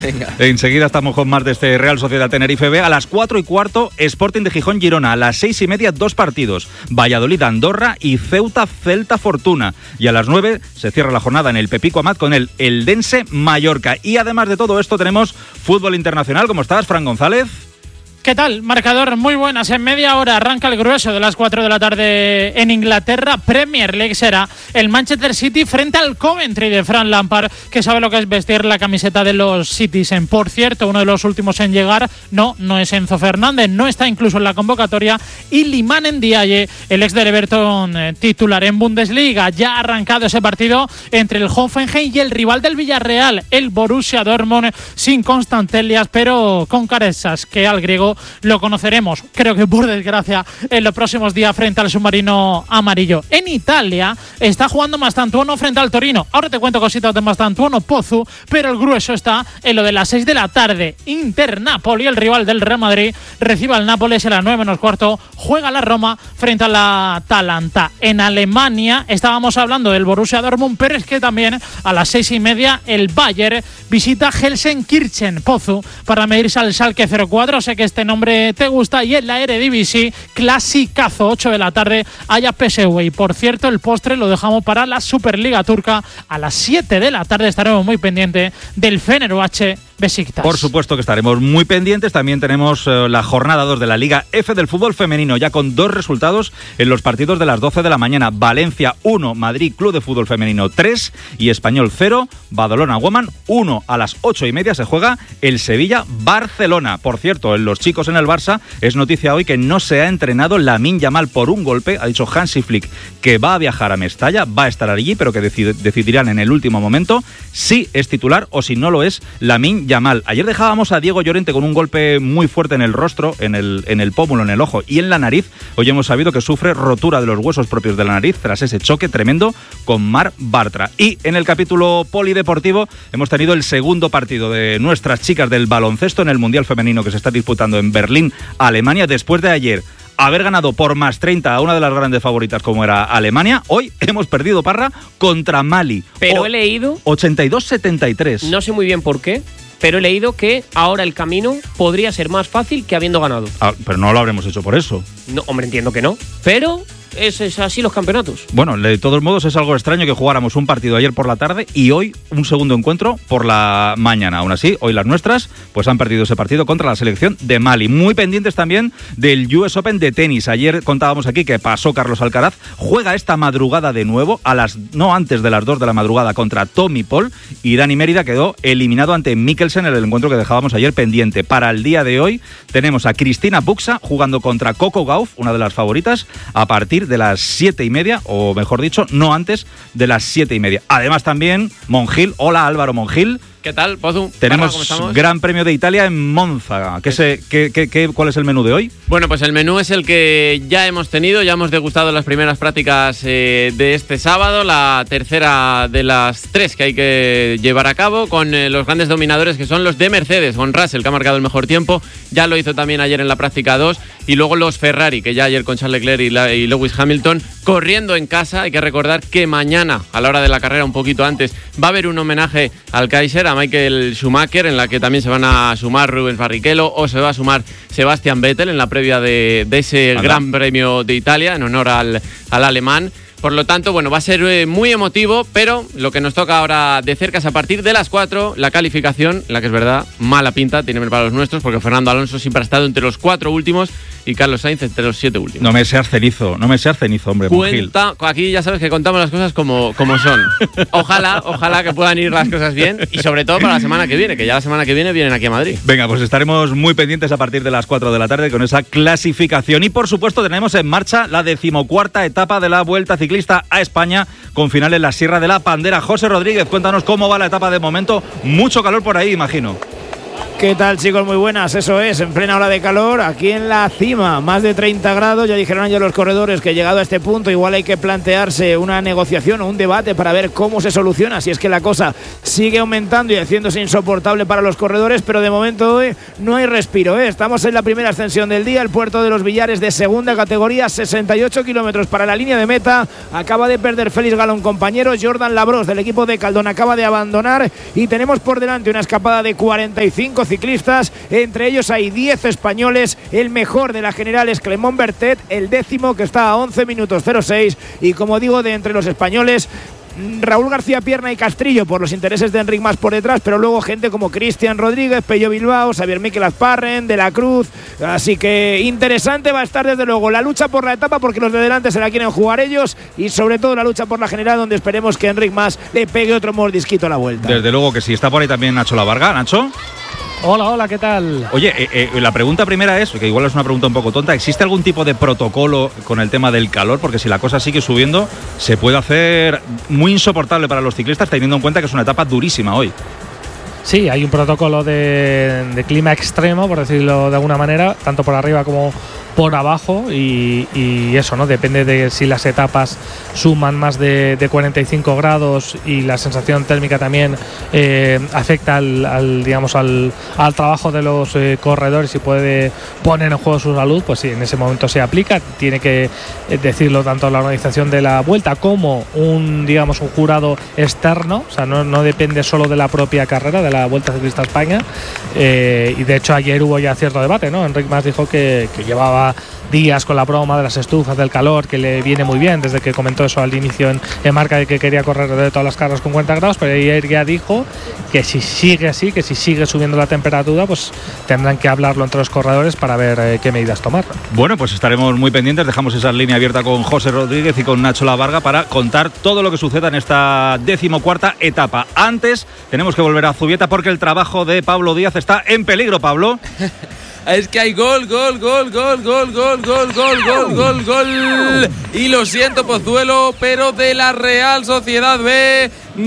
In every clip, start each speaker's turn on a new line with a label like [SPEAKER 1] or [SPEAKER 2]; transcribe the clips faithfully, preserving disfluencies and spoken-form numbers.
[SPEAKER 1] Venga.
[SPEAKER 2] Enseguida estamos con más de este Real Sociedad Tenerife B. A las cuatro y cuarto, Sporting de Gijón Girona. A las seis y media, dos partidos. Valladolid Andorra y Ceuta Celta Fortuna. Y a las nueve se cierra la jornada en el Pepico Amat con el Eldense Mallorca. Y además de todo esto tenemos fútbol internacional. ¿Cómo estás, Fran González?
[SPEAKER 3] ¿Qué tal? Marcador muy buenas. En media hora arranca el grueso de las cuatro de la tarde en Inglaterra. Premier League será el Manchester City frente al Coventry de Frank Lampard, que sabe lo que es vestir la camiseta de los Citizen. Por cierto, uno de los últimos en llegar, no, no es Enzo Fernández, no está incluso en la convocatoria. Y Iliman Ndiaye, el ex del Everton, eh, titular en Bundesliga. Ya ha arrancado ese partido entre el Hoffenheim y el rival del Villarreal, el Borussia Dortmund, sin Constantelias, pero con Caresas, que al griego lo conoceremos, creo que por desgracia, en los próximos días frente al submarino amarillo. En Italia está jugando Mastantuono frente al Torino. Ahora te cuento cositas de Mastantuono, Pozu, pero el grueso está en lo de las seis de la tarde. Inter-Napoli, el rival del Real Madrid, recibe al Nápoles a las nueve menos cuarto, juega la Roma frente a la Atalanta. En Alemania estábamos hablando del Borussia Dortmund, pero es que también a las seis y media el Bayern visita Gelsenkirchen, Pozu, para medirse al Schalke cero cuatro. Sé que este nombre te gusta. Y en la Eredivisie, clasicazo, ocho de la tarde, haya P S V. Y por cierto, el postre lo dejamos para la Superliga Turca. A las siete de la tarde estaremos muy pendientes del Fenerbahce Besiktas.
[SPEAKER 2] Por supuesto que estaremos muy pendientes. También tenemos eh, la jornada dos de la Liga F del fútbol femenino, ya con dos resultados en los partidos de las doce de la mañana. Valencia uno, Madrid Club de Fútbol Femenino tres y Español cero, Badalona Woman uno. A las ocho y media se juega el Sevilla-Barcelona. Por cierto, en los chicos en el Barça es noticia hoy que no se ha entrenado Lamine Yamal por un golpe. Ha dicho Hansi Flick que va a viajar a Mestalla, va a estar allí, pero que decid- decidirán en el último momento si es titular o si no lo es Lamine Yamal. Ayer dejábamos a Diego Llorente con un golpe muy fuerte en el rostro, en el, en el pómulo, en el ojo y en la nariz. Hoy hemos sabido que sufre rotura de los huesos propios de la nariz tras ese choque tremendo con Mar Bartra. Y en el capítulo polideportivo hemos tenido el segundo partido de nuestras chicas del baloncesto en el Mundial Femenino que se está disputando en Berlín, Alemania, después de ayer haber ganado por más treinta a una de las grandes favoritas como era Alemania. Hoy hemos perdido, Parra, contra Mali.
[SPEAKER 1] Pero
[SPEAKER 2] o-
[SPEAKER 1] he leído,
[SPEAKER 2] ochenta y dos setenta y tres.
[SPEAKER 1] no sé muy bien por qué, pero he leído que ahora el camino podría ser más fácil que habiendo ganado.
[SPEAKER 2] Ah, pero no lo habremos hecho por eso.
[SPEAKER 1] No, hombre, entiendo que no, pero es, es así los campeonatos.
[SPEAKER 2] Bueno, de todos modos es algo extraño que jugáramos un partido ayer por la tarde y hoy un segundo encuentro por la mañana. Aún así, hoy las nuestras pues han perdido ese partido contra la selección de Mali. Muy pendientes también del U S Open de tenis. Ayer contábamos aquí que pasó Carlos Alcaraz. Juega esta madrugada de nuevo, a las no antes de las dos de la madrugada, contra Tommy Paul, y Dani Mérida quedó eliminado ante Mikkelsen en el encuentro que dejábamos ayer pendiente. Para el día de hoy tenemos a Cristina Buxa jugando contra Coco Gauff, una de las favoritas, a partir de las siete y media, o mejor dicho, no antes de las siete y media. Además también Monjil. Hola, Álvaro Monjil.
[SPEAKER 1] ¿Qué tal, Pozu?
[SPEAKER 2] Tenemos
[SPEAKER 1] ¿Cómo estamos?
[SPEAKER 2] Gran Premio de Italia en Monza. ¿Qué se, qué, qué, qué, ¿Cuál es el menú de hoy?
[SPEAKER 4] Bueno, pues el menú es el que ya hemos tenido, ya hemos degustado las primeras prácticas eh, de este sábado, la tercera de las tres que hay que llevar a cabo, con eh, los grandes dominadores que son los de Mercedes, con Russell, que ha marcado el mejor tiempo, ya lo hizo también ayer en la práctica dos, y luego los Ferrari, que ya ayer con Charles Leclerc y, la, y Lewis Hamilton, corriendo en casa. Hay que recordar que mañana, a la hora de la carrera, un poquito antes, va a haber un homenaje al Kaiser, a Michael Schumacher, en la que también se van a sumar Rubens Barrichello o se va a sumar Sebastian Vettel en la previa de, de ese Hola. Gran Premio de Italia en honor al, al alemán. Por lo tanto, bueno, va a ser eh, muy emotivo, pero lo que nos toca ahora de cerca es a partir de las cuatro, la calificación, la que es verdad, mala pinta, tiene para los nuestros, porque Fernando Alonso siempre ha estado entre los cuatro últimos y Carlos Sainz entre los siete últimos.
[SPEAKER 2] No me seas cenizo, no me seas cenizo, hombre,
[SPEAKER 4] Cuenta, aquí ya sabes que contamos las cosas como, como son. Ojalá, ojalá que puedan ir las cosas bien, y sobre todo para la semana que viene, que ya la semana que viene vienen aquí a Madrid.
[SPEAKER 2] Venga, pues estaremos muy pendientes a partir de las cuatro de la tarde con esa clasificación. Y por supuesto tenemos en marcha la decimocuarta etapa de la Vuelta Ciclista a España, con final en la Sierra de la Pandera. José Rodríguez, cuéntanos cómo va la etapa de momento. Mucho calor por ahí, imagino.
[SPEAKER 5] ¿Qué tal, chicos? Muy buenas, eso es, en plena hora de calor, aquí en la cima, más de treinta grados, ya dijeron ya los corredores que llegado a este punto igual hay que plantearse una negociación o un debate para ver cómo se soluciona, si es que la cosa sigue aumentando y haciéndose insoportable para los corredores, pero de momento eh, no hay respiro, eh. Estamos en la primera ascensión del día, el Puerto de los Villares de segunda categoría, sesenta y ocho kilómetros para la línea de meta, acaba de perder Félix Galón, compañero, Jordan Labros del equipo de Caldón acaba de abandonar y tenemos por delante una escapada de cuarenta y cinco ciclistas, entre ellos hay diez españoles, el mejor de la general es Clemón Bertet, el décimo que está a once minutos cero seis y como digo de entre los españoles Raúl García Pierna y Castrillo por los intereses de Enric Mas por detrás, pero luego gente como Cristian Rodríguez, Pello Bilbao, Xavier Miquel Azparren, De la Cruz, así que interesante va a estar desde luego la lucha por la etapa porque los de delante se la quieren jugar ellos y sobre todo la lucha por la general donde esperemos que Enric Mas le pegue otro mordisquito a la vuelta.
[SPEAKER 2] Desde luego que sí, está por ahí también Nacho Lavarga. Nacho.
[SPEAKER 6] Hola, hola, ¿qué tal?
[SPEAKER 2] Oye, eh, eh, la pregunta primera es, que igual es una pregunta un poco tonta, ¿existe algún tipo de protocolo con el tema del calor? Porque si la cosa sigue subiendo, se puede hacer muy insoportable para los ciclistas, teniendo en cuenta que es una etapa durísima hoy.
[SPEAKER 6] Sí, hay un protocolo de, de clima extremo, por decirlo de alguna manera, tanto por arriba como por abajo y, y eso, ¿no? Depende de si las etapas suman más de, de cuarenta y cinco grados y la sensación térmica también eh, afecta al, al digamos al, al trabajo de los eh, corredores y puede poner en juego su salud, pues sí, en ese momento se aplica. Tiene que eh, decirlo tanto la organización de la vuelta como un digamos un jurado externo, o sea, no, no depende solo de la propia carrera de la Vuelta Ciclista a España eh, y de hecho ayer hubo ya cierto debate, ¿no? Enric Mas dijo que, que llevaba días con la broma de las estufas, del calor, que le viene muy bien desde que comentó eso al inicio en, en marca de que quería correr de todas las carreras con cuarenta grados, pero ayer ya dijo que si sigue así, que si sigue subiendo la temperatura, pues tendrán que hablarlo entre los corredores para ver eh, qué medidas tomar.
[SPEAKER 2] Bueno, pues estaremos muy pendientes, dejamos esa línea abierta con José Rodríguez y con Nacho Lavarga para contar todo lo que suceda en esta decimocuarta etapa. Antes tenemos que volver a Zubieta porque el trabajo de Pablo Díaz está en peligro, Pablo.
[SPEAKER 7] Es que hay gol, gol, gol, gol, gol, gol, gol, gol, gol, gol, gol. Y lo siento, Pozuelo, pero de la Real Sociedad B,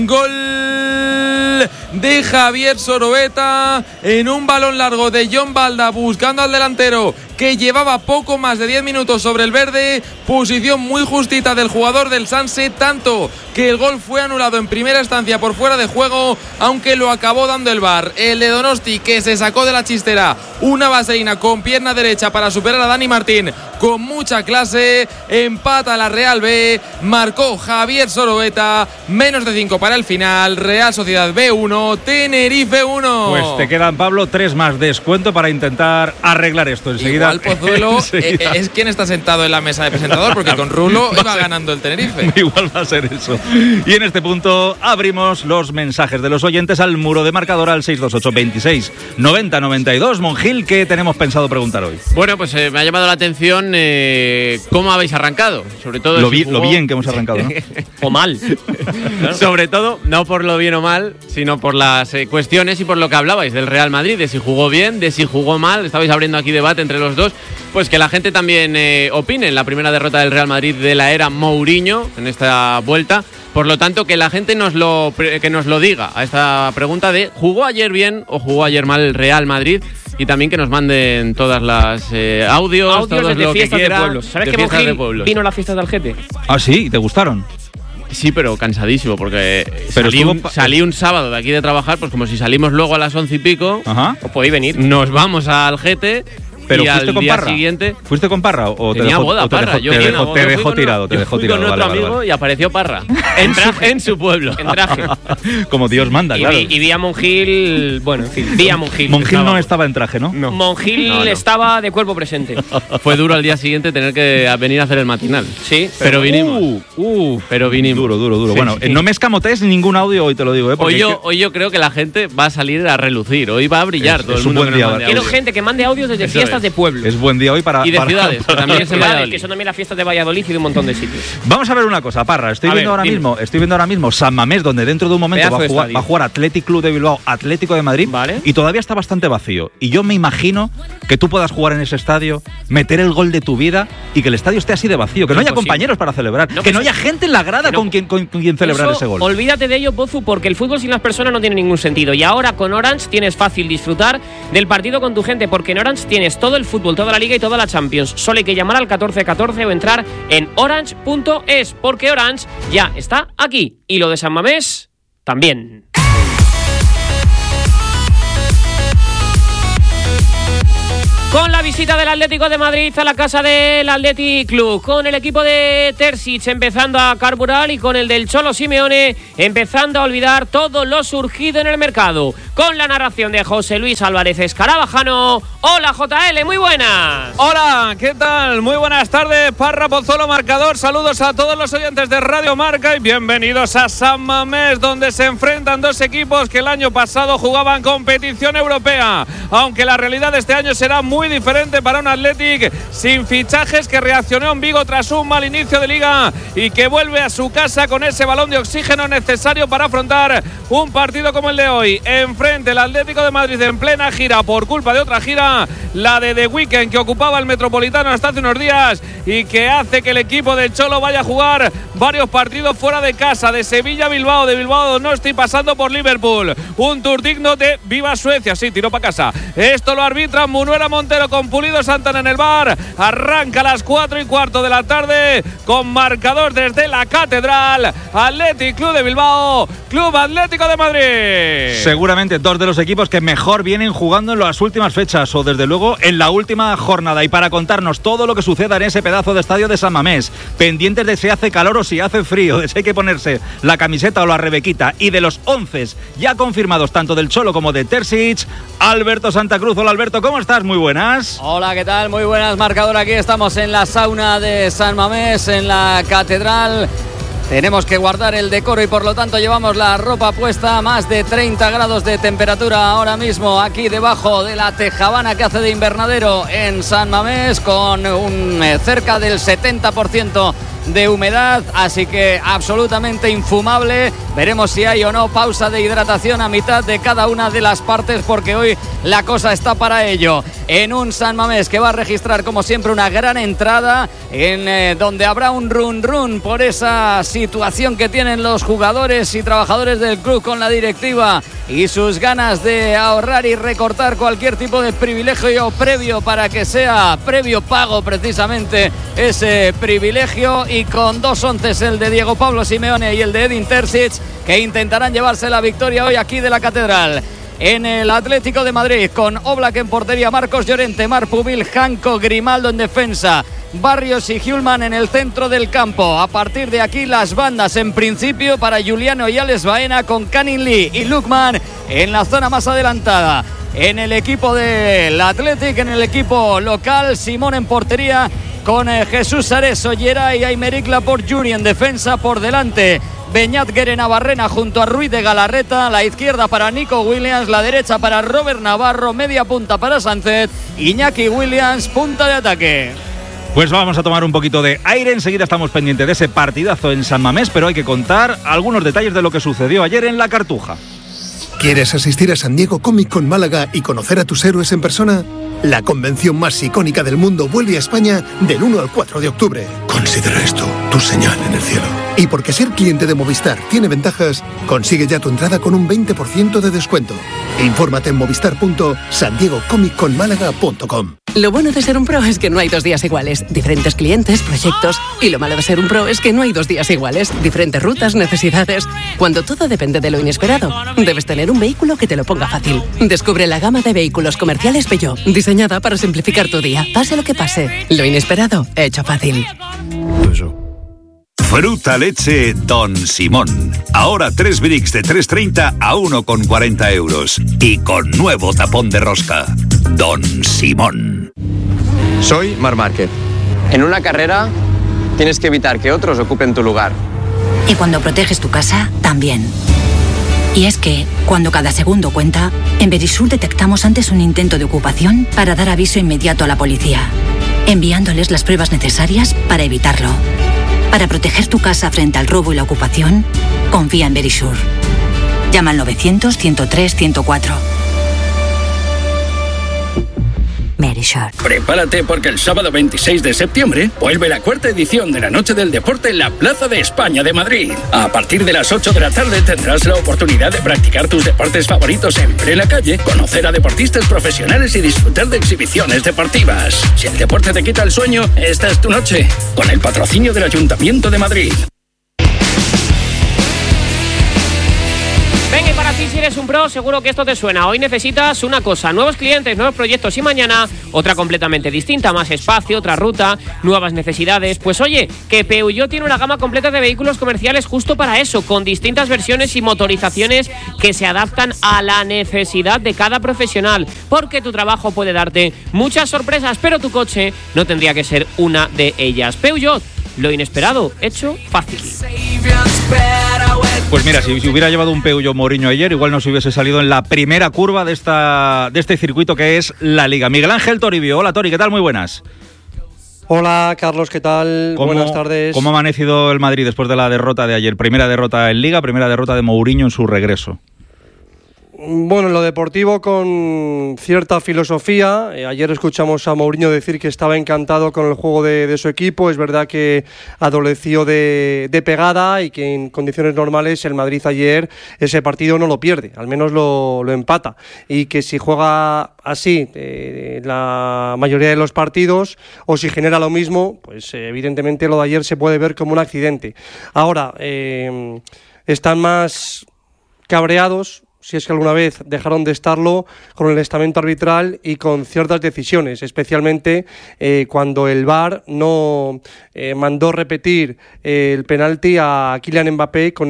[SPEAKER 7] gol de Javier Soroeta en un balón largo de John Balda buscando al delantero que llevaba poco más de diez minutos sobre el verde, posición muy justita del jugador del Sanse, tanto que el gol fue anulado en primera instancia por fuera de juego, aunque lo acabó dando el V A R. El de Donosti, que se sacó de la chistera una vaselina con pierna derecha para superar a Dani Martín con mucha clase, empata la Real B, marcó Javier Soroeta, menos de cinco para el final, Real Sociedad B uno, Tenerife uno.
[SPEAKER 2] Pues te quedan, Pablo, tres más descuento para intentar arreglar esto enseguida.
[SPEAKER 7] Igual Pozuelo eh, es quien está sentado en la mesa de presentador, porque con Rulo iba ser, ganando el Tenerife.
[SPEAKER 2] Igual va a ser eso. Y en este punto abrimos los mensajes de los oyentes al muro de marcador al seis dos ocho, veintiséis, noventa, noventa y dos. Monjil, ¿qué tenemos pensado preguntar hoy?
[SPEAKER 4] Bueno, pues eh, me ha llamado la atención eh, cómo habéis arrancado. Sobre todo
[SPEAKER 2] lo,
[SPEAKER 4] si
[SPEAKER 2] bi-
[SPEAKER 4] jugó...
[SPEAKER 2] lo bien que hemos arrancado, ¿no?
[SPEAKER 1] O mal.
[SPEAKER 4] Sobre todo, no por lo bien o mal, sino por las eh, cuestiones y por lo que hablabais del Real Madrid, de si jugó bien, de si jugó mal. Estabais abriendo aquí debate entre los dos. Pues que la gente también eh, opine en la primera derrota del Real Madrid de la era Mourinho en esta vuelta. Por lo tanto, que la gente nos lo, que nos lo diga a esta pregunta de ¿jugó ayer bien o jugó ayer mal el Real Madrid? Y también que nos manden todas las eh, audios,
[SPEAKER 1] audios
[SPEAKER 4] todo
[SPEAKER 1] de
[SPEAKER 4] lo que
[SPEAKER 1] fiestas
[SPEAKER 4] quiera.
[SPEAKER 1] De pueblos. ¿Sabes
[SPEAKER 4] de
[SPEAKER 1] que
[SPEAKER 4] fiestas
[SPEAKER 1] Monjil
[SPEAKER 4] de pueblos.
[SPEAKER 1] vino a las fiestas de Algete?
[SPEAKER 2] Ah, sí, ¿te gustaron?
[SPEAKER 4] Sí, pero cansadísimo, porque
[SPEAKER 2] pero
[SPEAKER 4] salí, un,
[SPEAKER 2] pa-
[SPEAKER 4] salí un sábado de aquí de trabajar, pues como si salimos luego a las once y pico,
[SPEAKER 2] Ajá.
[SPEAKER 1] Os podéis venir.
[SPEAKER 4] nos vamos a Algete.
[SPEAKER 2] Pero
[SPEAKER 4] y
[SPEAKER 2] fuiste
[SPEAKER 4] al
[SPEAKER 2] con
[SPEAKER 4] día
[SPEAKER 2] Parra.
[SPEAKER 4] siguiente
[SPEAKER 2] ¿Fuiste con Parra o te
[SPEAKER 4] tenía
[SPEAKER 2] dejó,
[SPEAKER 4] boda
[SPEAKER 2] o te
[SPEAKER 4] Parra.
[SPEAKER 2] dejó,
[SPEAKER 4] Yo
[SPEAKER 2] te
[SPEAKER 4] fui
[SPEAKER 2] dejó,
[SPEAKER 4] con-
[SPEAKER 2] te
[SPEAKER 4] yo fui
[SPEAKER 2] dejó
[SPEAKER 4] con
[SPEAKER 2] tirado,
[SPEAKER 4] uno-
[SPEAKER 2] te
[SPEAKER 4] yo
[SPEAKER 2] dejó
[SPEAKER 4] fui
[SPEAKER 2] tirado.
[SPEAKER 4] con otro
[SPEAKER 2] Vale, vale,
[SPEAKER 4] amigo
[SPEAKER 2] vale.
[SPEAKER 4] y apareció Parra en, traje, en su pueblo.
[SPEAKER 1] En traje.
[SPEAKER 2] Como Dios manda,
[SPEAKER 1] Y,
[SPEAKER 2] claro.
[SPEAKER 1] vi, y vi a Monjil. Bueno, en fin, vi a Monjil.
[SPEAKER 2] Monjil
[SPEAKER 1] Estaba-
[SPEAKER 2] no estaba en traje, ¿no?
[SPEAKER 4] No.
[SPEAKER 1] Monjil
[SPEAKER 4] No, no.
[SPEAKER 1] estaba de cuerpo presente.
[SPEAKER 4] Fue duro al día siguiente tener que venir a hacer el matinal.
[SPEAKER 1] Sí,
[SPEAKER 4] Pero vinimos.
[SPEAKER 2] Uh, uh,
[SPEAKER 4] Pero vinimos.
[SPEAKER 2] Duro, duro, duro.
[SPEAKER 4] Sí,
[SPEAKER 2] bueno,
[SPEAKER 4] sí.
[SPEAKER 2] no me escamotees ningún audio hoy, te lo digo, ¿eh? Porque
[SPEAKER 4] Hoy yo,
[SPEAKER 2] es que-
[SPEAKER 4] hoy yo creo que la gente va a salir a relucir. Hoy va a brillar
[SPEAKER 2] Es-
[SPEAKER 4] todo
[SPEAKER 2] es
[SPEAKER 4] el
[SPEAKER 2] un
[SPEAKER 4] mundo
[SPEAKER 2] buen
[SPEAKER 4] que nos
[SPEAKER 2] día,
[SPEAKER 4] mande
[SPEAKER 1] Quiero
[SPEAKER 4] audio.
[SPEAKER 1] gente que mande audios desde
[SPEAKER 4] Eso
[SPEAKER 1] fiestas fiestas de pueblo.
[SPEAKER 2] Es buen día hoy para...
[SPEAKER 4] Y de
[SPEAKER 2] para,
[SPEAKER 4] ciudades,
[SPEAKER 2] para,
[SPEAKER 4] que también es en Valladolid.
[SPEAKER 1] Que son también las fiestas de Valladolid y de un montón de sitios.
[SPEAKER 2] Vamos a ver una cosa, Parra. Estoy
[SPEAKER 1] A
[SPEAKER 2] viendo
[SPEAKER 1] ver,
[SPEAKER 2] ahora
[SPEAKER 1] dime.
[SPEAKER 2] mismo, estoy viendo ahora mismo San Mamés, donde dentro de un momento
[SPEAKER 1] Pedazo
[SPEAKER 2] va a,
[SPEAKER 1] de
[SPEAKER 2] jugar,
[SPEAKER 1] estadio.
[SPEAKER 2] va a jugar Athletic Club de Bilbao, Atlético de Madrid,
[SPEAKER 1] Vale.
[SPEAKER 2] y todavía está bastante vacío. Y yo me imagino que tú puedas jugar en ese estadio, meter el gol de tu vida y que el estadio esté así de vacío, que no haya
[SPEAKER 1] Imposible.
[SPEAKER 2] compañeros para celebrar,
[SPEAKER 1] No,
[SPEAKER 2] que no
[SPEAKER 1] pues,
[SPEAKER 2] haya gente en la grada
[SPEAKER 1] no,
[SPEAKER 2] con, quien, con, con quien celebrar
[SPEAKER 1] Eso,
[SPEAKER 2] ese gol.
[SPEAKER 1] Olvídate de ello, Pozu, porque el fútbol sin las personas no tiene ningún sentido. Y ahora con Orange tienes fácil disfrutar del partido con tu gente, porque en Orange tienes todo el fútbol, toda la liga y toda la Champions. Solo hay que llamar al catorce catorce o entrar en orange punto es, porque Orange ya está aquí. Y lo de San Mamés también. Con la visita del Atlético de Madrid a la casa del Athletic Club, con el equipo de Terzic empezando a carburar y con el del Cholo Simeone empezando a olvidar todo lo surgido en el mercado. Con la narración de José Luis Álvarez Escarabajano. Hola J L, muy buenas.
[SPEAKER 8] Hola, ¿qué tal? Muy buenas tardes, Parra, Pozuelo, Marcador. Saludos a todos los oyentes de Radio Marca y bienvenidos a San Mamés, donde se enfrentan dos equipos que el año pasado jugaban competición europea. Aunque la realidad de este año será muy diferente para un Athletic sin fichajes, que reaccionó en Vigo tras un mal inicio de liga y que vuelve a su casa con ese balón de oxígeno necesario para afrontar un partido como el de hoy. Enfrente el Atlético de Madrid en plena gira por culpa de otra gira, la de The Weeknd, que ocupaba el Metropolitano hasta hace unos días y que hace que el equipo del Cholo vaya a jugar varios partidos fuera de casa, de Sevilla a Bilbao, de Bilbao a Donosti, pasando por Liverpool. Un tour digno de Viva Suecia, sí, tiró para casa. Esto lo arbitra Munuera Montero con Pulido Santana en el bar. Arranca a las cuatro y cuarto de la tarde con marcador desde la Catedral. Athletic Club de Bilbao, Club Atlético de Madrid.
[SPEAKER 2] Seguramente dos de los equipos que mejor vienen jugando en las últimas fechas, o desde luego en la última jornada. Y para contarnos todo lo que suceda en ese pedazo de estadio de San Mamés, pendientes de si hace calor o si hace frío, de si hay que ponerse la camiseta o la rebequita, y de los once ya confirmados tanto del Cholo como de Terzic, Alberto Santa Cruz. Hola Alberto, ¿cómo estás? Muy buenas.
[SPEAKER 9] Hola, ¿qué tal? Muy buenas, Marcador. Aquí estamos en la sauna de San Mamés, en la Catedral. Tenemos que guardar el decoro y por lo tanto llevamos la ropa puesta. Más de treinta grados de temperatura ahora mismo aquí debajo de la tejabana que hace de invernadero en San Mamés, con un eh, cerca del setenta por ciento de humedad, así que absolutamente infumable. Veremos si hay o no pausa de hidratación a mitad de cada una de las partes, porque hoy la cosa está para ello. En un San Mamés que va a registrar como siempre una gran entrada, en eh, donde habrá un run run por esa situación que tienen los jugadores y trabajadores del club con la directiva y sus ganas de ahorrar y recortar cualquier tipo de privilegio previo para que sea previo pago precisamente ese privilegio, y con dos onces, el de Diego Pablo Simeone y el de Edin Terzic, que intentarán llevarse la victoria hoy aquí de la Catedral. En el Atlético de Madrid, con Oblak en portería, Marcos Llorente, Marpubil, Janko, Grimaldo en defensa, Barrios y Hjulman en el centro del campo. A partir de aquí las bandas en principio para Juliano y Alex Baena, con Canin Lee y Lukman en la zona más adelantada. En el equipo del Athletic, en el equipo local, Simón en portería, con eh, Jesús Ares, Ollera y Aymeric Laporte Junior en defensa. Por delante Beñat Guere Navarrena junto a Ruiz de Galarreta, la izquierda para Nico Williams, la derecha para Robert Navarro, media punta para Sánchez, Iñaki Williams, punta de ataque.
[SPEAKER 2] Pues vamos a tomar un poquito de aire, enseguida estamos pendientes de ese partidazo en San Mamés, pero hay que contar algunos detalles de lo que sucedió ayer en la Cartuja.
[SPEAKER 10] ¿Quieres asistir a San Diego Comic Con Málaga y conocer a tus héroes en persona? La convención más icónica del mundo vuelve a España del uno al cuatro de octubre. Considera esto tu señal en el cielo. Y porque ser cliente de Movistar tiene ventajas, consigue ya tu entrada con un veinte por ciento de descuento. Infórmate en movistar punto san diego comic con málaga punto com.
[SPEAKER 11] Lo bueno de ser un pro es que no hay dos días iguales. Diferentes clientes, proyectos. Y lo malo de ser un pro es que no hay dos días iguales. Diferentes rutas, necesidades. Cuando todo depende de lo inesperado, debes tener un vehículo que te lo ponga fácil. Descubre la gama de vehículos comerciales Peugeot, diseñada para simplificar tu día. Pase lo que pase, lo inesperado, hecho fácil.
[SPEAKER 12] Fruta leche Don Simón. Ahora tres bricks de tres treinta a uno con cuarenta euros. Y con nuevo tapón de rosca. Don Simón.
[SPEAKER 13] Soy Marc Márquez. En una carrera tienes que evitar que otros ocupen tu lugar.
[SPEAKER 14] Y cuando proteges tu casa, también. Y es que, cuando cada segundo cuenta, en Verisur detectamos antes un intento de ocupación para dar aviso inmediato a la policía, enviándoles las pruebas necesarias para evitarlo. Para proteger tu casa frente al robo y la ocupación, confía en Verisur. Llama al novecientos, ciento tres, ciento cuatro. Verisur.
[SPEAKER 15] Prepárate porque el sábado veintiséis de septiembre vuelve la cuarta edición de la Noche del Deporte en la Plaza de España de Madrid. A partir de las ocho de la tarde tendrás la oportunidad de practicar tus deportes favoritos en plena calle, conocer a deportistas profesionales y disfrutar de exhibiciones deportivas. Si el deporte te quita el sueño, esta es tu noche, con el patrocinio del Ayuntamiento de Madrid.
[SPEAKER 1] Venga, y para ti, si eres un pro, seguro que esto te suena. Hoy necesitas una cosa, nuevos clientes, nuevos proyectos, y mañana otra completamente distinta, más espacio, otra ruta, nuevas necesidades. Pues oye, que Peugeot tiene una gama completa de vehículos comerciales justo para eso, con distintas versiones y motorizaciones que se adaptan a la necesidad de cada profesional, porque tu trabajo puede darte muchas sorpresas, pero tu coche no tendría que ser una de ellas. Peugeot, lo inesperado hecho fácil.
[SPEAKER 2] Pues mira, si, si hubiera llevado un Peugeot Mourinho ayer, igual nos hubiese salido en la primera curva de esta de este circuito que es la Liga. Miguel Ángel Toribio. Hola, Tori, ¿qué tal? Muy buenas.
[SPEAKER 16] Hola, Carlos, ¿qué tal? Buenas tardes.
[SPEAKER 2] ¿Cómo ha amanecido el Madrid después de la derrota de ayer? Primera derrota en Liga, primera derrota de Mourinho en su regreso.
[SPEAKER 16] Bueno, en lo deportivo con cierta filosofía. Eh, ayer escuchamos a Mourinho decir que estaba encantado con el juego de, de su equipo. Es verdad que adoleció de, de pegada y que en condiciones normales el Madrid ayer ese partido no lo pierde, al menos lo, lo empata. Y que si juega así eh, la mayoría de los partidos o si genera lo mismo, pues eh, evidentemente lo de ayer se puede ver como un accidente. Ahora, eh, están más cabreados, si es que alguna vez dejaron de estarlo, con el estamento arbitral y con ciertas decisiones, especialmente eh, cuando el V A R no eh, mandó repetir eh, el penalti a Kylian Mbappé con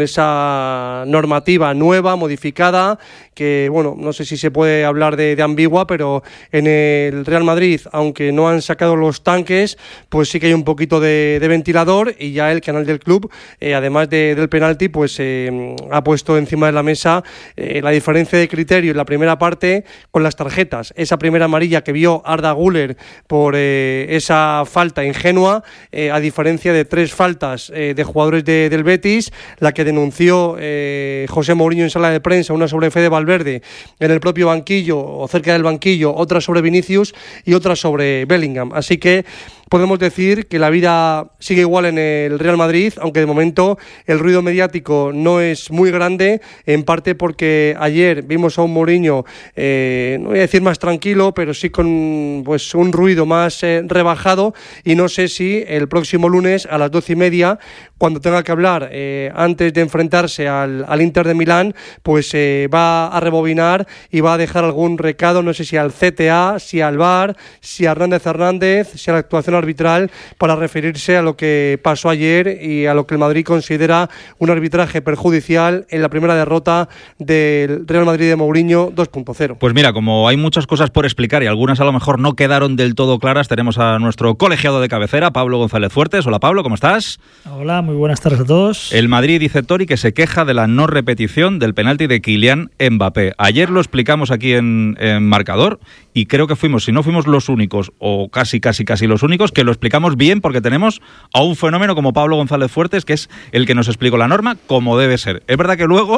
[SPEAKER 16] esa normativa nueva, modificada, que, bueno, no sé si se puede hablar de, de ambigua, pero en el Real Madrid, aunque no han sacado los tanques, pues sí que hay un poquito de, de ventilador, y ya el canal del club, eh, además de, del penalti, pues eh, ha puesto encima de la mesa eh, la diferencia de criterio en la primera parte con las tarjetas. Esa primera amarilla que vio Arda Güler por eh, esa falta ingenua, eh, a diferencia de tres faltas eh, de jugadores de, del Betis, la que denunció eh, José Mourinho en sala de prensa, una sobre Fede Valverde en el propio banquillo o cerca del banquillo, otra sobre Vinicius y otra sobre Bellingham. Así que podemos decir que la vida sigue igual en el Real Madrid, aunque de momento el ruido mediático no es muy grande, en parte porque ayer vimos a un Mourinho, eh, no voy a decir más tranquilo, pero sí con pues un ruido más eh, rebajado, y no sé si el próximo lunes a las doce y media, cuando tenga que hablar eh, antes de enfrentarse al, al Inter de Milán, pues eh, va a rebobinar y va a dejar algún recado, no sé si al C T A, si al V A R, si a Hernández Hernández, si a la actuación arbitral, para referirse a lo que pasó ayer y a lo que el Madrid considera un arbitraje perjudicial en la primera derrota del Real Madrid de Mourinho dos punto cero.
[SPEAKER 2] Pues mira, como hay muchas cosas por explicar y algunas a lo mejor no quedaron del todo claras, tenemos a nuestro colegiado de cabecera, Pablo González Fuertes. Hola, Pablo, ¿cómo estás?
[SPEAKER 17] Hola, muy buenas tardes a todos.
[SPEAKER 2] El Madrid, dice Tori, que se queja de la no repetición del penalti de Kylian Mbappé. Ayer lo explicamos aquí en, en Marcador y creo que fuimos, si no fuimos los únicos, o casi, casi, casi los únicos, que lo explicamos bien, porque tenemos a un fenómeno como Pablo González Fuertes, que es el que nos explicó la norma como debe ser. Es verdad que luego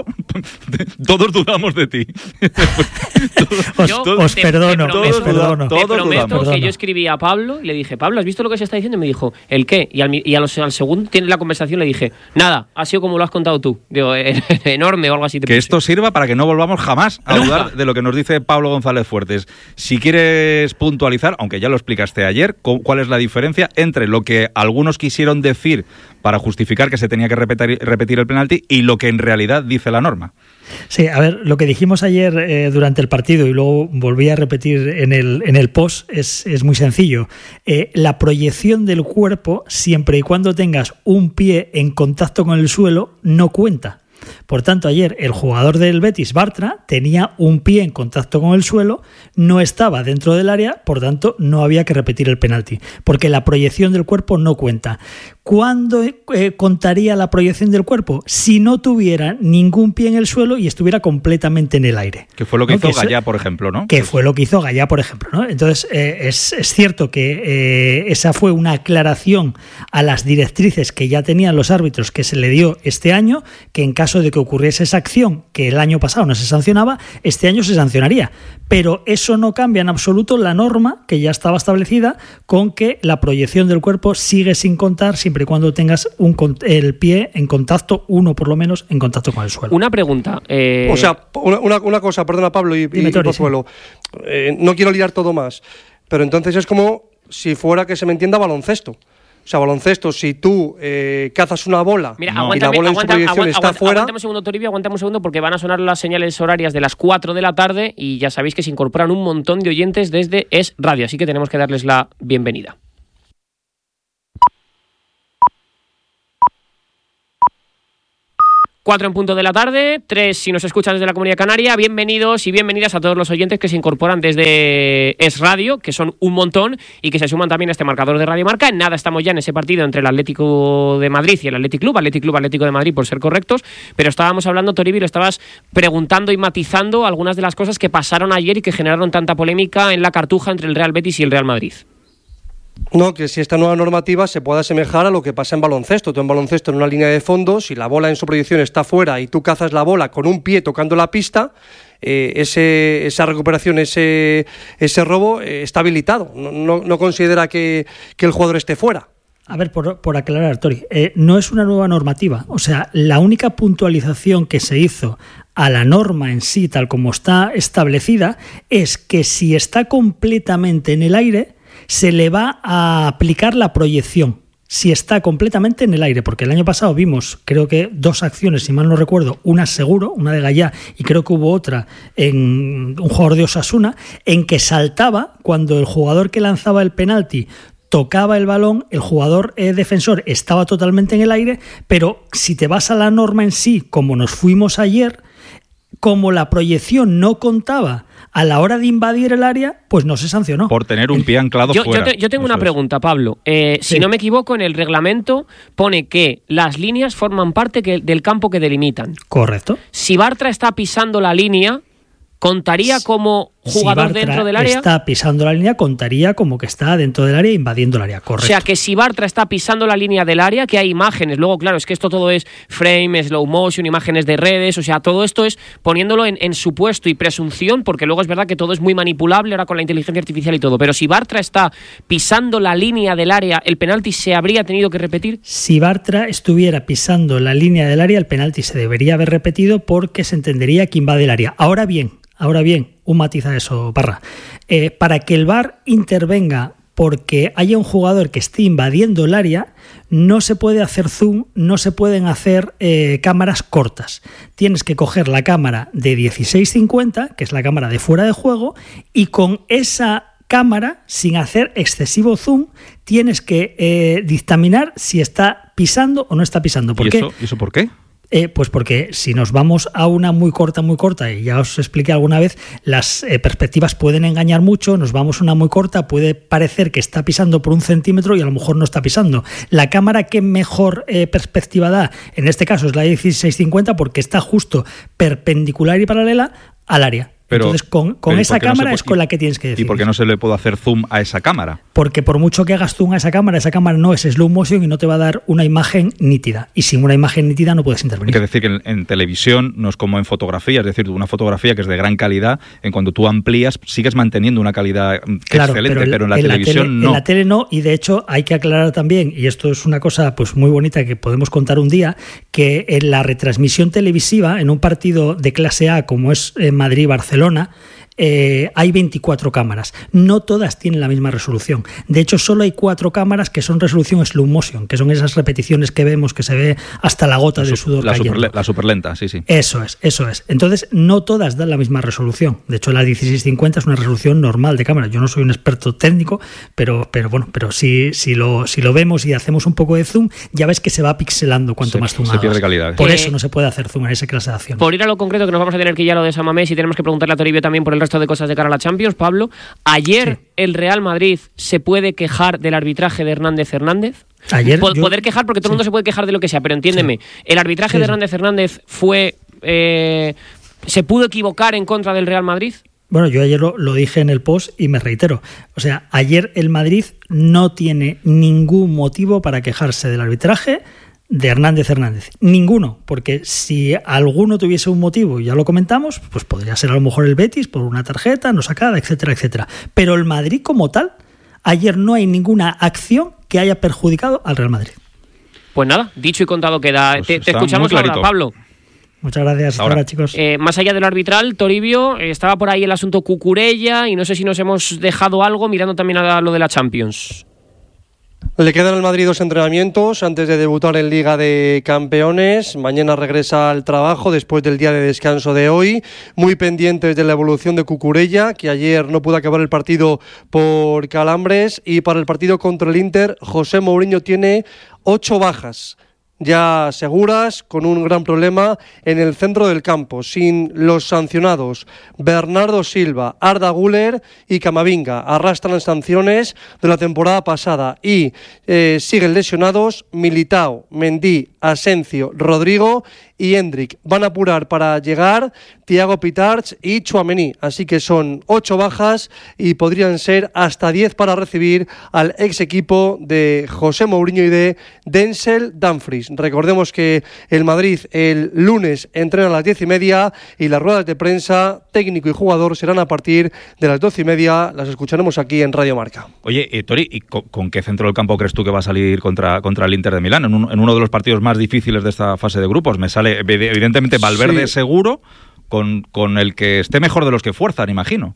[SPEAKER 2] todos dudamos de ti.
[SPEAKER 17] os, todos, os te, perdono, te
[SPEAKER 1] prometo,
[SPEAKER 17] os perdono.
[SPEAKER 1] Te prometo
[SPEAKER 17] todos
[SPEAKER 1] que yo escribí a Pablo y le dije, Pablo, ¿has visto lo que se está diciendo? Y me dijo, ¿el qué? Y al, y al, al segundo tiene la conversación le dije, nada, ha sido como lo has contado tú. Digo, enorme o algo así. Te
[SPEAKER 2] que
[SPEAKER 1] puse.
[SPEAKER 2] Esto sirva para que no volvamos jamás a dudar de lo que nos dice Pablo González Fuertes. Si quieres puntualizar, aunque ya lo explicaste ayer, ¿cuál es la diferencia entre lo que algunos quisieron decir para justificar que se tenía que repetir, repetir el penalti y lo que en realidad dice la norma?
[SPEAKER 17] Sí, a ver, lo que dijimos ayer eh, durante el partido y luego volví a repetir en el, en el post es, es muy sencillo. Eh, la proyección del cuerpo, siempre y cuando tengas un pie en contacto con el suelo, no cuenta. Por tanto, ayer el jugador del Betis, Bartra, tenía un pie en contacto con el suelo, no estaba dentro del área, por tanto no había que repetir el penalti, porque la proyección del cuerpo no cuenta. ¿Cuándo eh, contaría la proyección del cuerpo? Si no tuviera ningún pie en el suelo y estuviera completamente en el aire.
[SPEAKER 2] Que fue lo que
[SPEAKER 17] ¿no?
[SPEAKER 2] hizo
[SPEAKER 17] que
[SPEAKER 2] Gallá, por ejemplo, ¿no?
[SPEAKER 17] Que
[SPEAKER 2] pues...
[SPEAKER 17] fue lo que hizo Gallá, por ejemplo, ¿no? Entonces, eh, es, es cierto que eh, esa fue una aclaración a las directrices que ya tenían los árbitros que se le dio este año, que en caso de que ocurriese esa acción, que el año pasado no se sancionaba, este año se sancionaría. Pero eso no cambia en absoluto la norma que ya estaba establecida con que la proyección del cuerpo sigue sin contar siempre y cuando tengas un, el pie en contacto, uno por lo menos, en contacto con el suelo.
[SPEAKER 1] Una pregunta. Eh...
[SPEAKER 16] O sea, una, una, una cosa, perdona Pablo y, y, y Pozuelo. Sí. Eh, no quiero liar todo más, pero entonces es como si fuera que se me entienda baloncesto. O sea, baloncesto, si tú eh, cazas una bola
[SPEAKER 1] Mira,
[SPEAKER 16] no, y la bola
[SPEAKER 1] aguanta,
[SPEAKER 16] en su proyección
[SPEAKER 1] aguanta,
[SPEAKER 16] está
[SPEAKER 1] aguanta,
[SPEAKER 16] fuera...
[SPEAKER 1] Aguantemos un segundo, Toribio, aguantemos un segundo porque van a sonar las señales horarias de las cuatro de la tarde y ya sabéis que se incorporan un montón de oyentes desde Es Radio, así que tenemos que darles la bienvenida. Cuatro en punto de la tarde, tres si nos escuchan desde la Comunidad Canaria. Bienvenidos y bienvenidas a todos los oyentes que se incorporan desde Es Radio, que son un montón y que se suman también a este marcador de Radio Marca. En nada estamos ya en ese partido entre el Atlético de Madrid y el Athletic Club, Athletic Club, Atlético de Madrid por ser correctos, pero estábamos hablando, Toribio, lo estabas preguntando y matizando algunas de las cosas que pasaron ayer y que generaron tanta polémica en la Cartuja entre el Real Betis y el Real Madrid.
[SPEAKER 16] No, que si esta nueva normativa se pueda asemejar a lo que pasa en baloncesto. Tú en baloncesto, en una línea de fondo, si la bola en su proyección está fuera y tú cazas la bola con un pie tocando la pista, eh, ese, esa recuperación, ese, ese robo eh, está habilitado. No, no, no considera que, que el jugador esté fuera.
[SPEAKER 17] A ver, por, por aclarar, Tori, eh, no es una nueva normativa. O sea, la única puntualización que se hizo a la norma en sí, tal como está establecida, es que si está completamente en el aire, se le va a aplicar la proyección si está completamente en el aire, porque el año pasado vimos, creo que dos acciones, si mal no recuerdo, una seguro, una de Gallá, y creo que hubo otra en un jugador de Osasuna, en que saltaba cuando el jugador que lanzaba el penalti tocaba el balón, el jugador eh, defensor estaba totalmente en el aire, pero si te vas a la norma en sí, como nos fuimos ayer, como la proyección no contaba a la hora de invadir el área, pues no se sancionó.
[SPEAKER 2] Por tener un pie anclado
[SPEAKER 1] yo,
[SPEAKER 2] fuera.
[SPEAKER 1] Yo, te, yo tengo
[SPEAKER 2] Eso
[SPEAKER 1] una pregunta, Pablo. Eh,
[SPEAKER 17] sí.
[SPEAKER 1] Si no me equivoco, en el reglamento pone que las líneas forman parte que, del campo que delimitan.
[SPEAKER 17] Correcto.
[SPEAKER 1] Si Bartra está pisando la línea, ¿contaría como jugador
[SPEAKER 17] si
[SPEAKER 1] dentro del área?
[SPEAKER 17] Si está pisando la línea, contaría como que está dentro del área invadiendo el área, correcto.
[SPEAKER 1] O sea, que si Bartra está pisando la línea del área, que hay imágenes, luego claro, es que esto todo es frame, slow motion, imágenes de redes, o sea, todo esto es poniéndolo en, en supuesto y presunción, porque luego es verdad que todo es muy manipulable ahora con la inteligencia artificial y todo, pero si Bartra está pisando la línea del área, ¿el penalti se habría tenido que repetir?
[SPEAKER 17] Si Bartra estuviera pisando la línea del área, el penalti se debería haber repetido porque se entendería que invade el área. Ahora bien, Ahora bien, un matiz a eso, Parra. Eh, para que el V A R intervenga porque haya un jugador que esté invadiendo el área, no se puede hacer zoom, no se pueden hacer eh, cámaras cortas. Tienes que coger la cámara de dieciséis cincuenta, que es la cámara de fuera de juego, y con esa cámara, sin hacer excesivo zoom, tienes que eh, dictaminar si está pisando o no está pisando. ¿Por
[SPEAKER 2] ¿Y
[SPEAKER 17] qué?
[SPEAKER 2] eso, ¿Y eso por qué?
[SPEAKER 17] Eh, pues porque si nos vamos a una muy corta, muy corta, y ya os expliqué alguna vez, las eh, perspectivas pueden engañar mucho, nos vamos a una muy corta, puede parecer que está pisando por un centímetro y a lo mejor no está pisando. La cámara que mejor eh, perspectiva da, en este caso es la dieciséis cincuenta porque está justo perpendicular y paralela al área.
[SPEAKER 2] Pero,
[SPEAKER 17] Entonces, con, con
[SPEAKER 2] pero
[SPEAKER 17] esa
[SPEAKER 2] no
[SPEAKER 17] cámara
[SPEAKER 2] se,
[SPEAKER 17] es con la que tienes que decidir.
[SPEAKER 2] ¿Y por qué no se le puede hacer zoom a esa cámara?
[SPEAKER 17] Porque por mucho que hagas zoom a esa cámara, esa cámara no es slow motion y no te va a dar una imagen nítida. Y sin una imagen nítida no puedes intervenir.
[SPEAKER 2] Hay que decir que en, en televisión no es como en fotografía, es decir, una fotografía que es de gran calidad, en cuando tú amplías sigues manteniendo una calidad
[SPEAKER 17] claro,
[SPEAKER 2] excelente, pero,
[SPEAKER 17] pero
[SPEAKER 2] en la
[SPEAKER 17] en
[SPEAKER 2] televisión
[SPEAKER 17] la tele,
[SPEAKER 2] no.
[SPEAKER 17] En la tele no, y de hecho hay que aclarar también, y esto es una cosa pues muy bonita que podemos contar un día, que en la retransmisión televisiva, en un partido de clase A como es eh, Madrid-Barcelona, Eh, hay veinticuatro cámaras. No todas tienen la misma resolución. De hecho, solo hay cuatro cámaras que son resolución slow motion, que son esas repeticiones que vemos que se ve hasta la gota
[SPEAKER 2] la
[SPEAKER 17] del
[SPEAKER 2] su,
[SPEAKER 17] sudor
[SPEAKER 2] la
[SPEAKER 17] cayendo.
[SPEAKER 2] Super, la superlenta, sí, sí.
[SPEAKER 17] Eso es, eso es. Entonces, no todas dan la misma resolución. De hecho, la dieciséis cincuenta es una resolución normal de cámara. Yo no soy un experto técnico, pero, pero bueno, pero si, si, lo, si lo vemos y hacemos un poco de zoom, ya ves que se va pixelando cuanto
[SPEAKER 2] se,
[SPEAKER 17] más zoom
[SPEAKER 2] se
[SPEAKER 17] hagas.
[SPEAKER 2] pierde calidad.
[SPEAKER 17] Por
[SPEAKER 1] Eh,
[SPEAKER 17] eso no se puede hacer zoom en esa clase de acción.
[SPEAKER 1] Por ir a lo concreto, que nos vamos a tener que ir a lo de San Mamés y tenemos que preguntarle a Toribio también por el resto de cosas de cara a la Champions, Pablo. Ayer
[SPEAKER 17] sí.
[SPEAKER 1] el Real Madrid se puede quejar del arbitraje de Hernández Hernández.
[SPEAKER 17] Ayer
[SPEAKER 1] po-
[SPEAKER 17] yo-
[SPEAKER 1] poder quejar, porque todo el mundo se puede quejar de lo que sea, pero entiéndeme,
[SPEAKER 17] Sí.
[SPEAKER 1] el arbitraje
[SPEAKER 17] Sí,
[SPEAKER 1] de
[SPEAKER 17] sí.
[SPEAKER 1] Hernández Hernández fue... eh, ¿se pudo equivocar en contra del Real Madrid?
[SPEAKER 17] Bueno, yo ayer lo, lo dije en el post y me reitero. O sea, ayer el Madrid no tiene ningún motivo para quejarse del arbitraje de Hernández Hernández. Ninguno, porque si alguno tuviese un motivo, y ya lo comentamos, pues podría ser a lo mejor el Betis por una tarjeta no sacada, etcétera, etcétera. Pero el Madrid como tal, ayer no hay ninguna acción que haya perjudicado al Real Madrid.
[SPEAKER 1] Pues nada, dicho y contado queda.
[SPEAKER 2] Pues
[SPEAKER 1] te, te
[SPEAKER 2] está
[SPEAKER 1] escuchamos
[SPEAKER 2] muy
[SPEAKER 1] ahora,
[SPEAKER 2] clarito.
[SPEAKER 1] Pablo.
[SPEAKER 17] Muchas gracias. Hasta
[SPEAKER 2] Ahora.
[SPEAKER 17] ahora, chicos.
[SPEAKER 1] Eh, más allá de lo arbitral, Toribio, eh, estaba por ahí el asunto Cucurella y no sé si nos hemos dejado algo mirando también a lo de la Champions.
[SPEAKER 16] Le quedan al Madrid dos entrenamientos antes de debutar en Liga de Campeones. Mañana regresa al trabajo después del día de descanso de hoy. Muy pendientes de la evolución de Cucurella, que ayer no pudo acabar el partido por calambres. Y para el partido contra el Inter, José Mourinho tiene ocho bajas ya seguras, con un gran problema en el centro del campo, sin los sancionados Bernardo Silva, Arda Güler y Camavinga. Arrastran sanciones de la temporada pasada y eh, siguen lesionados Militao, Mendy, Asencio, Rodrigo y Hendrik. Van a apurar para llegar Thiago Pitarch y Tchouaméni, así que son ocho bajas y podrían ser hasta diez para recibir al ex equipo de José Mourinho y de Denzel Dumfries. Recordemos que el Madrid el lunes entrena a las diez y media y las ruedas de prensa, técnico y jugador, serán a partir de las doce y media. Las escucharemos aquí en Radio Marca.
[SPEAKER 2] Oye, eh, Tori, ¿y con, con qué centro del campo crees tú que va a salir contra, contra el Inter de Milán? En, un, en uno de los partidos más difíciles de esta fase de grupos. Me sale, evidentemente, Valverde
[SPEAKER 16] Sí.
[SPEAKER 2] seguro, con, con el que esté mejor de los que fuerzan, imagino.